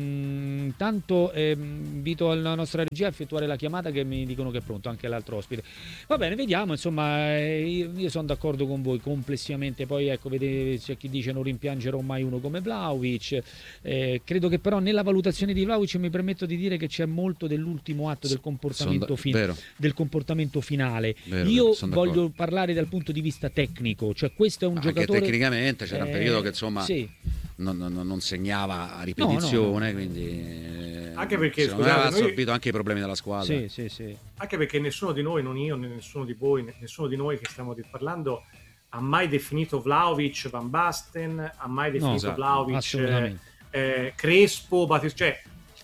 ehm, tanto ehm, invito la nostra regia a effettuare la chiamata, che mi dicono che è pronto anche l'altro ospite. Va bene, vediamo, insomma, eh, io, io sono d'accordo con voi complessivamente, poi ecco, vedete, c'è chi dice non rimpiangerò mai uno come Vlahovic, eh, credo che però nella valutazione di Vlahovic mi permetto di dire che c'è molto dell'ultimo atto del comportamento, da- fin- del comportamento finale. Vero, io sono voglio d'accordo. parlare dal punto di vista tecnico, cioè questo è un Anche giocatore... tecnicamente c'era un periodo che insomma sì. non, non, non segnava a ripetizione, no, no, no. quindi eh, Anche perché, secondo me scusate, aveva assorbito noi... anche i problemi della squadra. Sì, sì, sì. Anche perché nessuno di noi, non io né nessuno di voi, né nessuno di noi che stiamo parlando ha mai definito Vlahovic Van Basten, ha mai definito No, esatto, Vlahovic assolutamente. eh, Crespo, Batis- cioè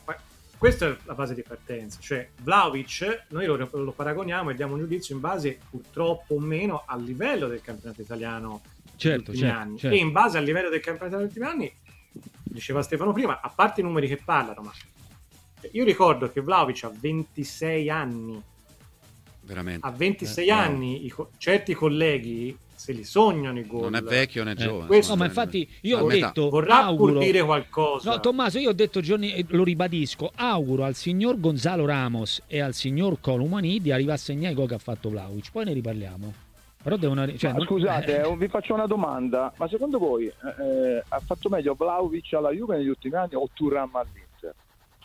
questa è la base di partenza, cioè Vlahovic noi lo, lo paragoniamo e diamo un giudizio in base purtroppo o meno al livello del campionato italiano certo, negli ultimi certo, anni certo. e in base al livello del campionato negli ultimi anni, diceva Stefano prima, a parte i numeri che parlano, ma io ricordo che Vlahovic ha ventisei anni, veramente a ventisei eh, anni i co- certi colleghi se li sognano i gol. non è vecchio né Eh, giovane. questo- No, ma insomma, infatti io a ho metà. detto Vorrà auguro... pur dire qualcosa. No, Tommaso, io ho detto giorni, e lo ribadisco, auguro al signor Gonzalo Ramos e al signor Colomani di arrivare a segnare i gol che ha fatto Vlahovic, poi ne riparliamo. Però devono... Cioè, Ma non- scusate, eh, eh, vi faccio una domanda, ma secondo voi eh, ha fatto meglio Vlahovic alla Juve negli ultimi anni o Thuram all'Inter?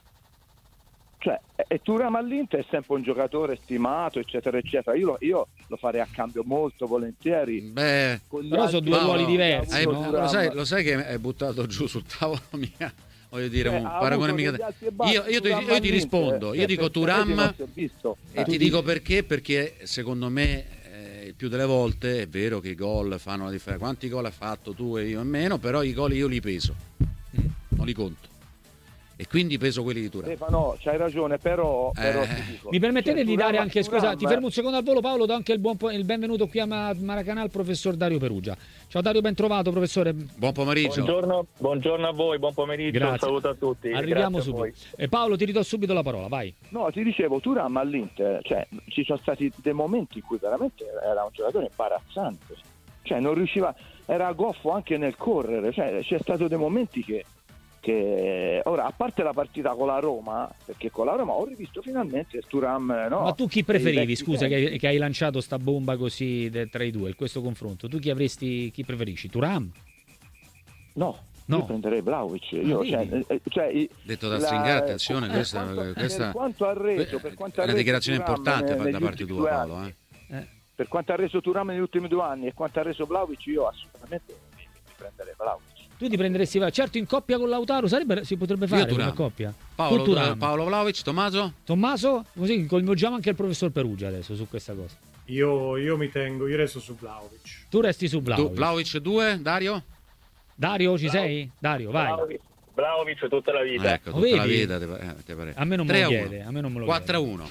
Cioè, e Thuram all'Inter è sempre un giocatore stimato, eccetera, eccetera. Io lo, io lo farei a cambio molto volentieri. Beh, Con gli però sono altri due no, ruoli no, diversi, hai- no? lo, sai, lo sai che è buttato giù sul tavolo mia? Voglio dire, Eh, un ha paragone avuto mica. degli alti e bassi, Io, io ti, Thuram io ti all'Inter, rispondo, eh, io dico per- per Thuram non si è visto. e Eh. ti dico perché, perché secondo me eh, il più delle volte è vero che i gol fanno la differenza. Quanti gol hai fatto tu e io e meno, però i gol io li peso, non li conto. E quindi peso quelli di Thuram. Stefano, c'hai ragione, però, però Eh. ti dico, Mi permettete cioè, di Thuram- dare anche, Thuram- scusa, ti fermo un secondo al volo Paolo, do anche il, buon po- il benvenuto qui a Ma- Maracanã al professor Dario Perugia. Ciao Dario, ben trovato professore. Buon pomeriggio. Buongiorno, buongiorno a voi, buon pomeriggio, Grazie. un saluto a tutti. Arriviamo Grazie a voi. subito. E Paolo, ti ridò subito la parola, vai. No, ti dicevo, Thuram all'Inter, cioè, ci sono stati dei momenti in cui veramente era un giocatore imbarazzante, cioè non riusciva, era goffo anche nel correre, cioè c'è stato dei momenti che, che ora, a parte la partita con la Roma, perché con la Roma ho rivisto finalmente il Thuram, no? Ma tu chi dei preferivi, vecchi scusa, tempi. che, che hai lanciato sta bomba così de- tra i due, questo confronto? Tu chi avresti, chi preferisci? Thuram? No, No. io prenderei Vlahovic, io, vedi? cioè, eh, cioè, i- Detto da la- Stringare, attenzione, per questa, quanto- questa per quanto ha reso, per quanto è ha una reso dichiarazione Thuram importante ne- da negli parte ultimi tua, due Paolo. anni. Eh. Eh. Per quanto ha reso Thuram negli ultimi due anni e quanto ha reso Vlahovic, io assolutamente mi, mi prenderei Vlahovic. Tu ti prenderesti, certo in coppia con Lautaro sarebbe, si potrebbe fare come Thuram. coppia. Paolo, Tu Thuram. Paolo Vlahovic, Tommaso? Tommaso, così coinvolgiamo anche il professor Perugia adesso su questa cosa. Io, io mi tengo, io resto su Vlahovic. Tu resti su Tu, Vlahovic. Vlahovic due, Dario? Dario, ci sei? Dario, vai. Vlahovic, Vlahovic tutta la vita. Ecco, Lo tutta la vedi? vita. Te, eh, te pare. A me non me tre lo a uno. chiede, a me non me lo quattro a chiede. uno.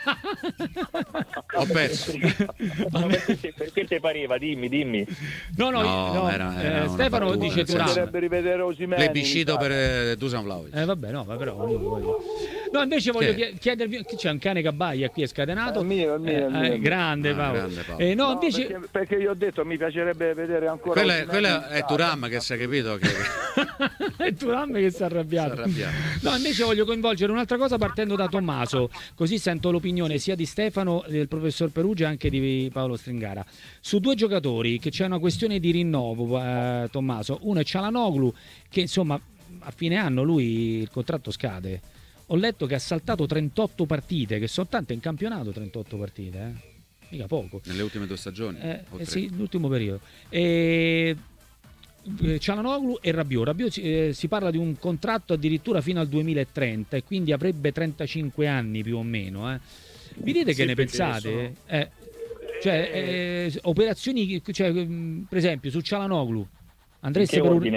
Ho perso. Ma perché, perché te pareva? Dimmi, dimmi. No, no, No, no, era- eh, era una Stefano battuta, dice nel senso- Thuram. Bisognerebbe rivedere Osimhen. Plebiscito per eh, Dusan Vlahovic. Eh vabbè, no, ma però io voglio... No, invece voglio Che? chie- chiedervi, che c'è un cane che abbaia qui, è scatenato. È il mio, è il mio, è il mio, Eh, è il eh, mio. grande Ah, Paolo. grande Paolo. Eh, no, No, invece perché, perché io ho detto mi piacerebbe vedere ancora Quella, è- Osimhen quella in è casa. Thuram che si è capito che è Thuram che si è arrabbiato. Si è arrabbiato. No, invece voglio coinvolgere un'altra cosa partendo da Tommaso, così sento l'opinione sia di Stefano, del professor Perugia, anche di Paolo Stringara. Su due giocatori che c'è una questione di rinnovo, eh, Tommaso. Uno è Çalhanoğlu, che insomma a fine anno lui il contratto scade. Ho letto che ha saltato trentotto partite, che sono tante in campionato, trentotto partite, eh? Mica poco. nelle ultime due stagioni. Eh, o eh tre. sì, l'ultimo periodo. E... eh, Çalhanoğlu e Rabiot. Rabiot si, eh, si parla di un contratto addirittura fino al duemilatrenta e quindi avrebbe trentacinque anni più o meno. Eh. Vi dite Sì, che ne perché pensate? Eh, cioè, eh, operazioni, cioè, mh, per esempio, su Çalhanoğlu andreste Che per un... ordine?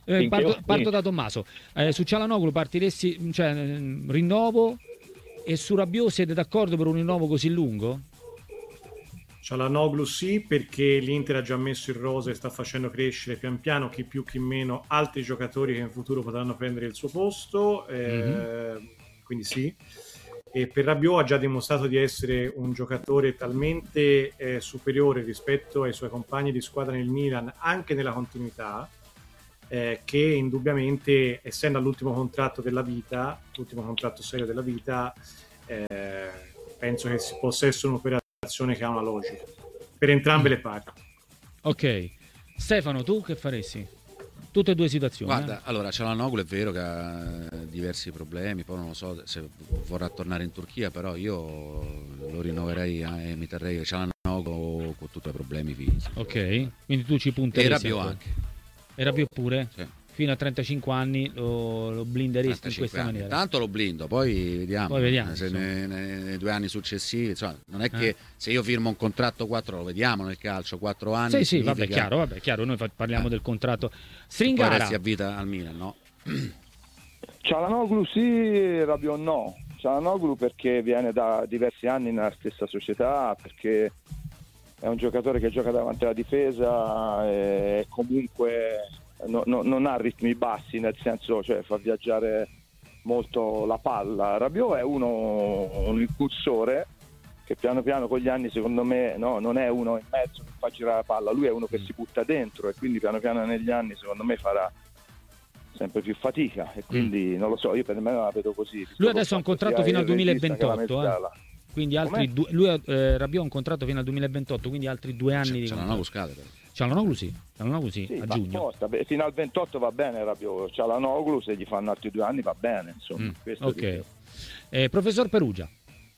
Eh, parto, parto da Tommaso. Eh, su Çalhanoğlu partiresti, cioè rinnovo, e su Rabiot siete d'accordo per un rinnovo così lungo? Çalhanoğlu sì, perché l'Inter ha già messo il rosa e sta facendo crescere pian piano, chi più chi meno, altri giocatori che in futuro potranno prendere il suo posto, eh, mm-hmm. quindi sì. E per Rabiot ha già dimostrato di essere un giocatore talmente eh, superiore rispetto ai suoi compagni di squadra nel Milan, anche nella continuità, eh, che indubbiamente, essendo all'ultimo contratto della vita, l'ultimo contratto serio della vita, eh, penso che si possa essere un'operazione che ha una logica per entrambe le parti. Ok, Stefano, tu che faresti? Tutte e due situazioni. Guarda, eh? allora Çalhanoğlu è vero che ha diversi problemi, poi non lo so se vorrà tornare in Turchia, però io lo rinnoverei e eh, mi terrei Çalhanoğlu con tutti i problemi fisici. Ok, quindi tu ci punteresti. E Rabiot anche. E Rabiot pure? Sì. Fino a trentacinque anni lo, lo blinderesti in questa anni. maniera? Tanto lo blindo, poi vediamo, poi vediamo se nei, nei, nei due anni successivi, insomma, non è che eh. se io firmo un contratto quattro, lo vediamo nel calcio, quattro anni. Sì, significa... sì, vabbè, chiaro, vabbè, chiaro, noi parliamo eh. del contratto. Stringara. Poi resti a vita al Milan, no? Çalhanoğlu sì, Rabiot no. Çalhanoğlu perché viene da diversi anni nella stessa società, perché è un giocatore che gioca davanti alla difesa e comunque No, no, non ha ritmi bassi, nel senso, cioè fa viaggiare molto la palla. Rabiot è uno, un impulsore che piano piano con gli anni, secondo me, no, non è uno in mezzo che fa girare la palla, lui è uno che si butta dentro e quindi piano piano negli anni secondo me farà sempre più fatica e quindi mm. non lo so, io per me la vedo così. Lui adesso ha un contratto fino al duemilaventotto, eh? Quindi altri due, lui eh, Rabiot ha un contratto fino al duemilaventotto, quindi altri due anni. C'è, di c'è una scala però. Çalhanoğlu sì, Çalhanoğlu sì, sì, a giugno. Beh, fino al ventotto va bene Rabiot, Çalhanoğlu se gli fanno altri due anni va bene, insomma. Mm, questo ok. Eh, professor Perugia.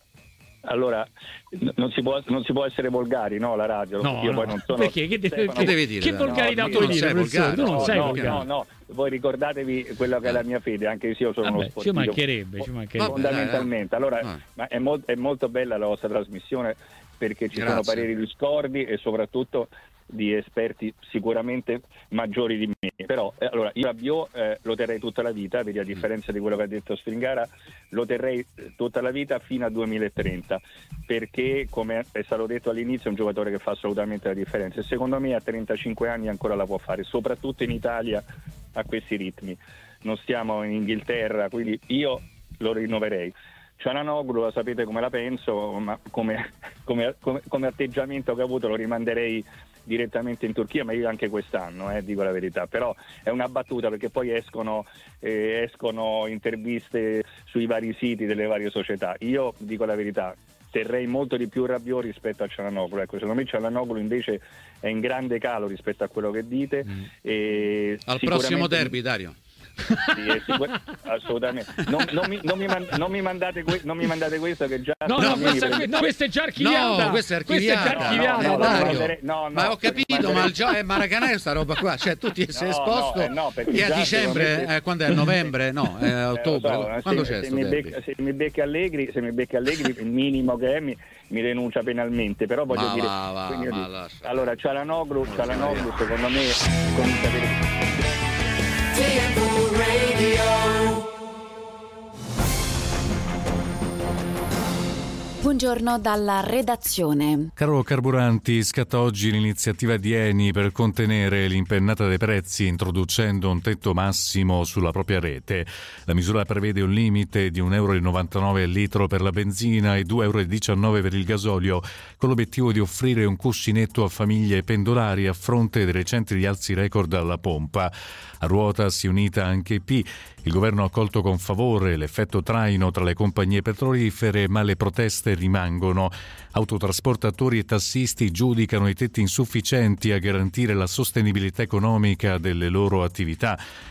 Allora, non si può, non si può essere volgari, no? La radio. No, Io no. poi non sono. Perché? Che, Stefano, che devi dire? Che volgarità no, puoi non dire? sei volgare. Tu non no, sei no, volgare. no, no. Voi ricordatevi quello che è la mia fede, anche se io sono Vabbè, uno sportivo. Ci mancherebbe, ci mancherebbe. Fondamentalmente. Allora, ah. ma è, mo- è molto bella la vostra trasmissione perché ci Grazie. sono pareri discordi e soprattutto di esperti sicuramente maggiori di me, però eh, allora io Rabiot eh, lo terrei tutta la vita, vedi, a differenza di quello che ha detto Stringara, lo terrei tutta la vita fino al duemilatrenta, perché come è stato detto all'inizio è un giocatore che fa assolutamente la differenza e secondo me a trentacinque anni ancora la può fare, soprattutto in Italia a questi ritmi, non stiamo in Inghilterra, quindi io lo rinnoverei. Çalhanoğlu, la sapete come la penso, ma come, come, come, come atteggiamento che ho avuto lo rimanderei direttamente in Turchia, ma io anche quest'anno, eh, dico la verità, però è una battuta perché poi escono, eh, escono interviste sui vari siti delle varie società. Io dico la verità, terrei molto di più Rabiot rispetto a Çalhanoğlu, ecco, secondo me Çalhanoğlu invece è in grande calo rispetto a quello che dite. Mm. E al prossimo derby, Dario. Sì, sicur- assolutamente non, non, mi, non, mi man- non, mi mandate que- non mi mandate questo che già no no questa, prende... no, questa è già archiviata, no questa è archiviata, questa è archiviata no, no, Dario. No, no, ma ho capito mandare... ma il gioco è Maracanã sta roba qua, cioè tu ti sei no, esposto no, eh, no, che a dicembre me... eh, quando è novembre no è eh, ottobre so, quando se, c'è se mi, becca, se mi becchi Allegri se mi becchi Allegri il minimo che è mi, mi denuncia penalmente, però voglio ma dire va, va, quindi, ma lascia. Allora Çalhanoğlu Çalhanoğlu secondo me comincia a vedere Buongiorno dalla redazione. Caro Carburanti, scatta oggi l'iniziativa di Eni per contenere l'impennata dei prezzi introducendo un tetto massimo sulla propria rete. La misura prevede un limite di un euro e novantanove al litro per la benzina e due euro e diciannove per il gasolio, con l'obiettivo di offrire un cuscinetto a famiglie e pendolari a fronte dei recenti rialzi record alla pompa. A ruota si è unita anche E P. Il governo ha accolto con favore l'effetto traino tra le compagnie petrolifere, ma le proteste rimangono. Autotrasportatori e tassisti giudicano i tetti insufficienti a garantire la sostenibilità economica delle loro attività.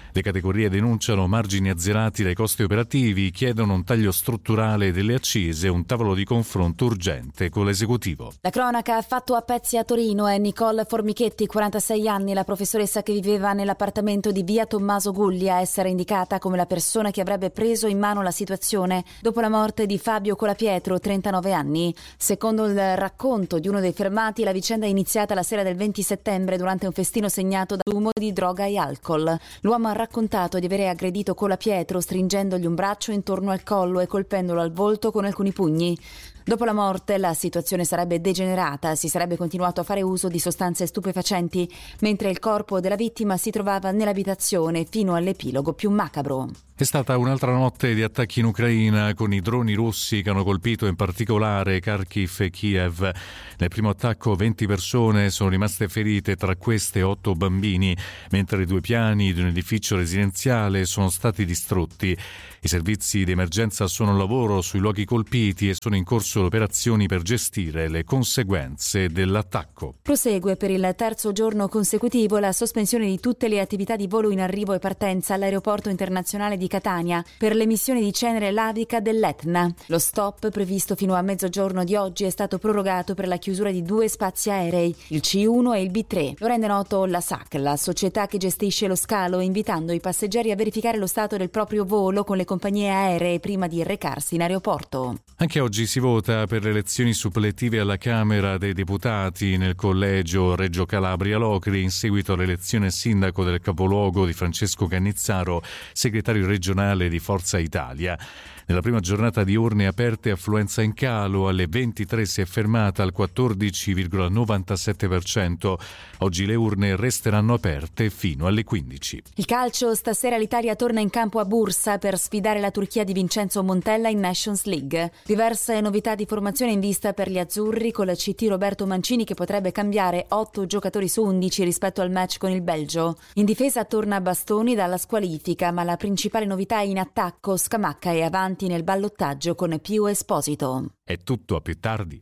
Le categorie denunciano margini azzerati dai costi operativi, chiedono un taglio strutturale delle accise e un tavolo di confronto urgente con l'esecutivo. La cronaca ha fatto a pezzi a Torino. È Nicole Formichetti, quarantasei anni, la professoressa che viveva nell'appartamento di via Tommaso Gulli, a essere indicata come la persona che avrebbe preso in mano la situazione dopo la morte di Fabio Colapietro, trentanove anni. Secondo il racconto di uno dei fermati, la vicenda è iniziata la sera del venti settembre durante un festino segnato da fumo di droga e alcol. L'uomo ha raccontato di avere aggredito Colapietro stringendogli un braccio intorno al collo e colpendolo al volto con alcuni pugni. Dopo la morte la situazione sarebbe degenerata, si sarebbe continuato a fare uso di sostanze stupefacenti, mentre il corpo della vittima si trovava nell'abitazione fino all'epilogo più macabro. È stata un'altra notte di attacchi in Ucraina con i droni russi che hanno colpito in particolare Kharkiv e Kiev. Nel primo attacco venti persone sono rimaste ferite, tra queste otto bambini, mentre due piani di un edificio residenziale sono stati distrutti. I servizi di emergenza sono al lavoro sui luoghi colpiti e sono in corso le operazioni per gestire le conseguenze dell'attacco. Prosegue per il terzo giorno consecutivo la sospensione di tutte le attività di volo in arrivo e partenza all'aeroporto internazionale di Catania per l'emissione di cenere lavica dell'Etna. Lo stop previsto fino a mezzogiorno di oggi è stato prorogato per la chiusura di due spazi aerei, il C uno e il B tre. Lo rende noto la S A C, la società che gestisce lo scalo, invitando i passeggeri a verificare lo stato del proprio volo con le compagnie aeree prima di recarsi in aeroporto. Anche oggi si vota per le elezioni suppletive alla Camera dei Deputati nel collegio Reggio Calabria Locri in seguito all'elezione sindaco del capoluogo di Francesco Cannizzaro, segretario regionale di Forza Italia. Nella prima giornata di urne aperte affluenza in calo, alle ventitré si è fermata al quattordici virgola novantasette per cento. Oggi le urne resteranno aperte fino alle quindici. Il calcio, stasera l'Italia torna in campo a Bursa per sfidare la Turchia di Vincenzo Montella in Nations League. Diverse novità di formazione in vista per gli azzurri, con la C T Roberto Mancini che potrebbe cambiare otto giocatori su undici rispetto al match con il Belgio. In difesa torna Bastoni dalla squalifica, ma la principale novità è in attacco. Scamacca è avanti nel ballottaggio con Pio Esposito. È tutto, a più tardi.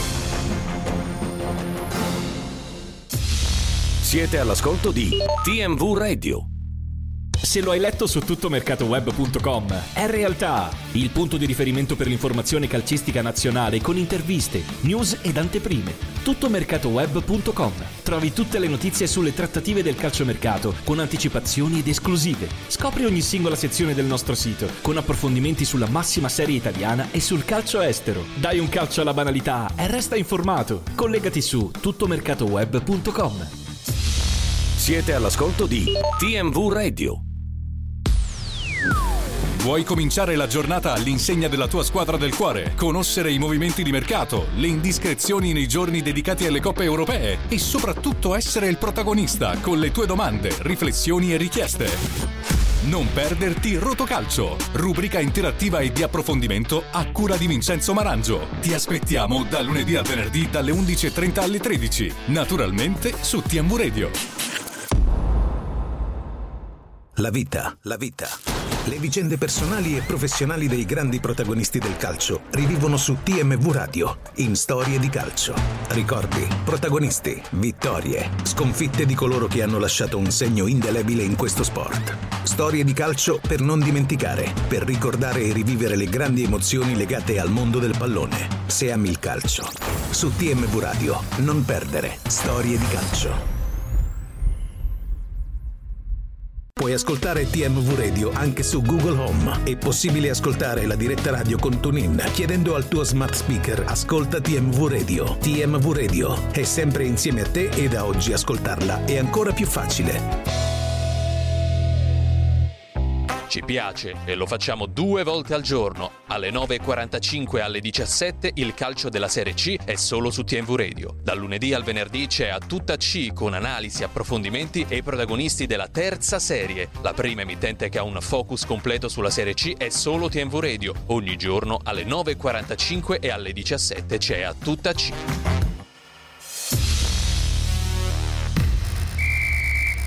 Siete all'ascolto di T M V Radio. Se lo hai letto su tuttomercatoweb punto com, è realtà, il punto di riferimento per l'informazione calcistica nazionale con interviste, news ed anteprime. tuttomercatoweb punto com. Trovi tutte le notizie sulle trattative del calciomercato con anticipazioni ed esclusive. Scopri ogni singola sezione del nostro sito con approfondimenti sulla massima serie italiana e sul calcio estero. Dai un calcio alla banalità e resta informato. Collegati su tuttomercatoweb punto com. Siete all'ascolto di T M V Radio. Vuoi cominciare la giornata all'insegna della tua squadra del cuore? Conoscere i movimenti di mercato, le indiscrezioni nei giorni dedicati alle coppe europee e soprattutto essere il protagonista con le tue domande, riflessioni e richieste. Non perderti Rotocalcio, rubrica interattiva e di approfondimento a cura di Vincenzo Marangio. Ti aspettiamo da lunedì al venerdì dalle undici e trenta alle tredici, naturalmente su T M V Radio. La vita, la vita. Le vicende personali e professionali dei grandi protagonisti del calcio rivivono su T M V Radio, in Storie di Calcio. Ricordi, protagonisti, vittorie, sconfitte di coloro che hanno lasciato un segno indelebile in questo sport. Storie di calcio per non dimenticare, per ricordare e rivivere le grandi emozioni legate al mondo del pallone. Se ami il calcio. Su T M V Radio, non perdere Storie di Calcio. Puoi ascoltare T M V Radio anche su Google Home. È possibile ascoltare la diretta radio con TuneIn chiedendo al tuo smart speaker "Ascolta T M V Radio". T M V Radio è sempre insieme a te e da oggi ascoltarla è ancora più facile. Ci piace e lo facciamo due volte al giorno. Alle nove e quarantacinque e alle diciassette il calcio della Serie C è solo su T M V Radio. Dal lunedì al venerdì c'è A Tutta C con analisi, approfondimenti e i protagonisti della terza serie. La prima emittente che ha un focus completo sulla Serie C è solo T M V Radio. Ogni giorno alle nove e quarantacinque e alle diciassette c'è A Tutta C.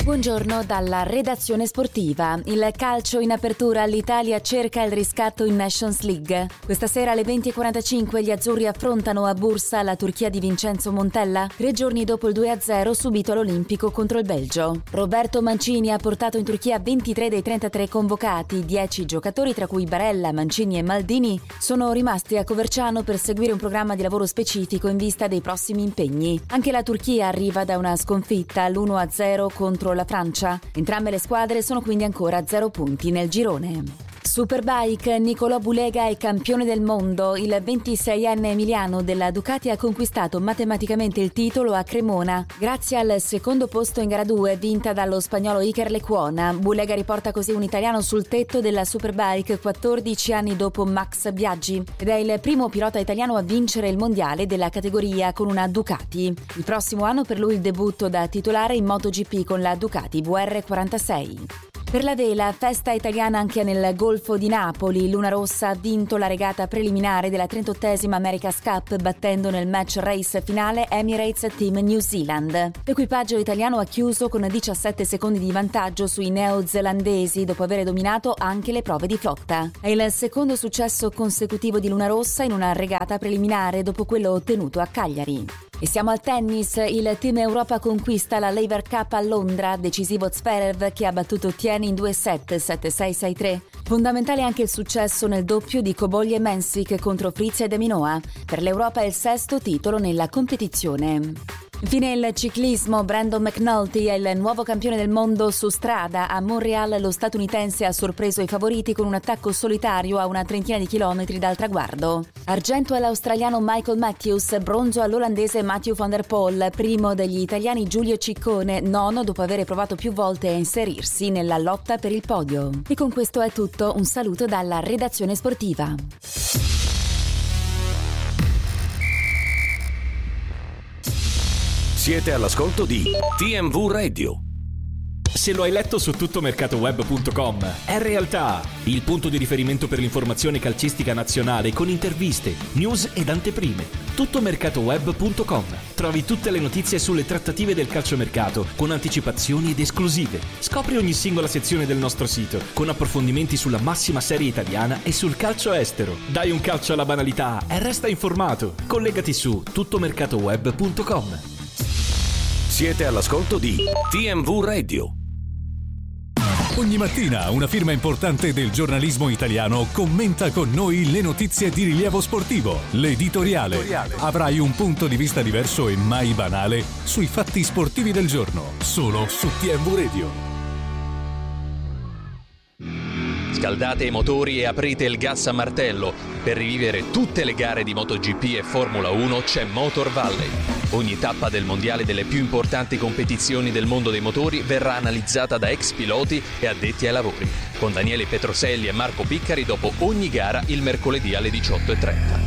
Buongiorno dalla redazione sportiva. Il calcio in apertura, l'Italia cerca il riscatto in Nations League. Questa sera alle venti e quarantacinque gli azzurri affrontano a Bursa la Turchia di Vincenzo Montella, tre giorni dopo il due a zero subito all'Olimpico contro il Belgio. Roberto Mancini ha portato in Turchia ventitré dei trentatré convocati, dieci giocatori tra cui Barella, Mancini e Maldini sono rimasti a Coverciano per seguire un programma di lavoro specifico in vista dei prossimi impegni. Anche la Turchia arriva da una sconfitta all'uno a zero contro la Francia. Entrambe le squadre sono quindi ancora a zero punti nel girone. Superbike, Nicolò Bulega è campione del mondo. Il ventiseienne emiliano della Ducati ha conquistato matematicamente il titolo a Cremona grazie al secondo posto in gara due vinta dallo spagnolo Iker Lecuona. Bulega riporta così un italiano sul tetto della Superbike quattordici anni dopo Max Biaggi ed è il primo pilota italiano a vincere il mondiale della categoria con una Ducati. Il prossimo anno per lui il debutto da titolare in MotoGP con la Ducati V R quarantasei. Per la vela, festa italiana anche nel Golfo di Napoli. Luna Rossa ha vinto la regata preliminare della trentottesima America's Cup battendo nel match race finale Emirates Team New Zealand. L'equipaggio italiano ha chiuso con diciassette secondi di vantaggio sui neozelandesi dopo aver dominato anche le prove di flotta. È il secondo successo consecutivo di Luna Rossa in una regata preliminare dopo quello ottenuto a Cagliari. E siamo al tennis, il Team Europa conquista la Laver Cup a Londra, decisivo Zverev che ha battuto Tieni in due set, sette sei sei tre. Fondamentale anche il successo nel doppio di Cobogli e Mensik contro Fritz e De Minoa. Per l'Europa è il sesto titolo nella competizione. Infine il ciclismo, Brandon McNulty è il nuovo campione del mondo su strada. A Montreal lo statunitense ha sorpreso i favoriti con un attacco solitario a una trentina di chilometri dal traguardo. Argento all'australiano Michael Matthews, bronzo all'olandese Mathieu van der Poel, primo degli italiani Giulio Ciccone, nono dopo aver provato più volte a inserirsi nella lotta per il podio. E con questo è tutto, un saluto dalla redazione sportiva. Siete all'ascolto di T M V Radio. Se lo hai letto su tuttomercatoweb punto com, è realtà. Il punto di riferimento per l'informazione calcistica nazionale con interviste, news ed anteprime. tuttomercatoweb punto com. Trovi tutte le notizie sulle trattative del calciomercato con anticipazioni ed esclusive. Scopri ogni singola sezione del nostro sito con approfondimenti sulla massima serie italiana e sul calcio estero. Dai un calcio alla banalità e resta informato. Collegati su tuttomercatoweb punto com. Siete all'ascolto di T M V Radio. Ogni mattina una firma importante del giornalismo italiano commenta con noi le notizie di rilievo sportivo. L'editoriale. Avrai un punto di vista diverso e mai banale sui fatti sportivi del giorno, solo su T M V Radio. Scaldate i motori e aprite il gas a martello. Per rivivere tutte le gare di MotoGP e Formula uno c'è Motor Valley. Ogni tappa del mondiale delle più importanti competizioni del mondo dei motori verrà analizzata da ex piloti e addetti ai lavori, con Daniele Petroselli e Marco Piccari dopo ogni gara il mercoledì alle diciotto e trenta.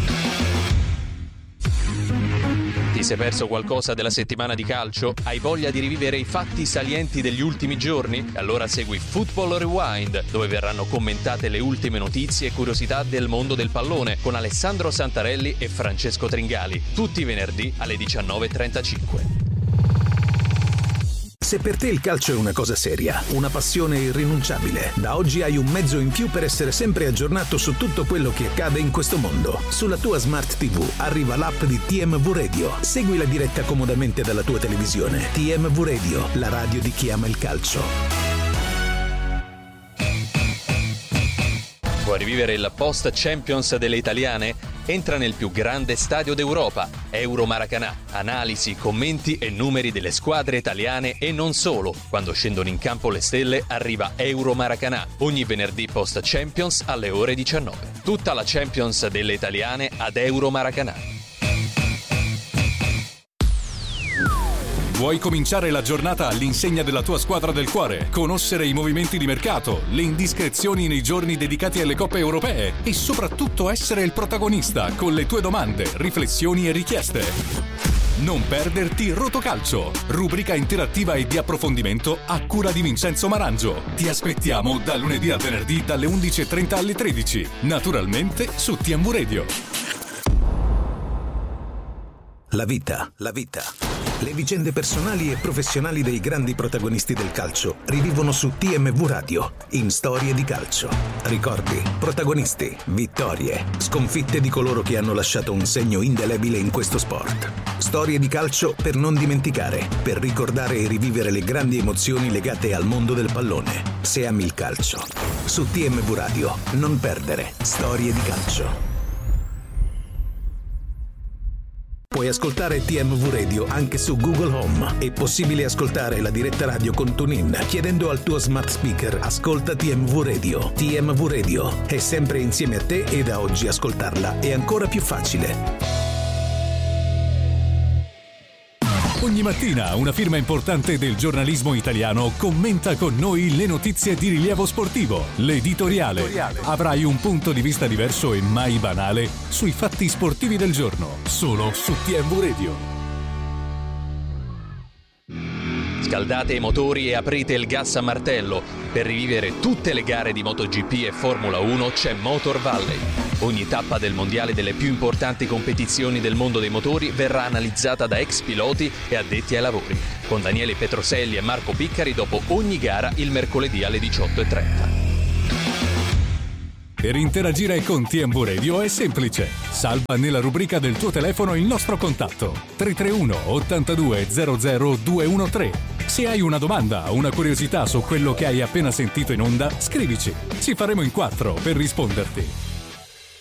Ti sei perso qualcosa della settimana di calcio? Hai voglia di rivivere i fatti salienti degli ultimi giorni? Allora segui Football Rewind, dove verranno commentate le ultime notizie e curiosità del mondo del pallone con Alessandro Santarelli e Francesco Tringali, tutti i venerdì alle diciannove e trentacinque. Se per te il calcio è una cosa seria, una passione irrinunciabile, da oggi hai un mezzo in più per essere sempre aggiornato su tutto quello che accade in questo mondo. Sulla tua Smart tivù arriva l'app di T M V Radio. Segui la diretta comodamente dalla tua televisione. T M V Radio, la radio di chi ama il calcio. Vuoi rivivere il post Champions delle italiane? Entra nel più grande stadio d'Europa, Euro Maracanã. Analisi, commenti e numeri delle squadre italiane e non solo. Quando scendono in campo le stelle arriva Euro Maracanã, ogni venerdì post Champions alle ore diciannove. Tutta la Champions delle italiane ad Euro Maracanã. Vuoi cominciare la giornata all'insegna della tua squadra del cuore? Conoscere i movimenti di mercato, le indiscrezioni nei giorni dedicati alle coppe europee e soprattutto essere il protagonista con le tue domande, riflessioni e richieste? Non perderti Rotocalcio, rubrica interattiva e di approfondimento a cura di Vincenzo Marangio. Ti aspettiamo da lunedì a venerdì dalle undici e trenta alle tredici, naturalmente su T M V Radio. La vita, la vita. Le vicende personali e professionali dei grandi protagonisti del calcio rivivono su T M V Radio, in Storie di Calcio. Ricordi, protagonisti, vittorie, sconfitte di coloro che hanno lasciato un segno indelebile in questo sport. Storie di calcio per non dimenticare, per ricordare e rivivere le grandi emozioni legate al mondo del pallone. Se ami il calcio. Su T M V Radio, non perdere Storie di Calcio. Puoi ascoltare T M V Radio anche su Google Home. È possibile ascoltare la diretta radio con TuneIn chiedendo al tuo smart speaker "Ascolta T M V Radio". T M V Radio è sempre insieme a te e da oggi ascoltarla è ancora più facile. Ogni mattina una firma importante del giornalismo italiano commenta con noi le notizie di rilievo sportivo. L'editoriale. Avrai un punto di vista diverso e mai banale sui fatti sportivi del giorno, solo su T M V Radio. Scaldate i motori e aprite il gas a martello. Per rivivere tutte le gare di MotoGP e Formula uno c'è Motor Valley. Ogni tappa del mondiale delle più importanti competizioni del mondo dei motori verrà analizzata da ex piloti e addetti ai lavori, con Daniele Petroselli e Marco Piccari dopo ogni gara il mercoledì alle diciotto e trenta. Per interagire con T M V Radio è semplice. Salva nella rubrica del tuo telefono il nostro contatto tre tre uno ottantadue zero zero due uno tre. Se hai una domanda o una curiosità su quello che hai appena sentito in onda, scrivici. Ci faremo in quattro per risponderti.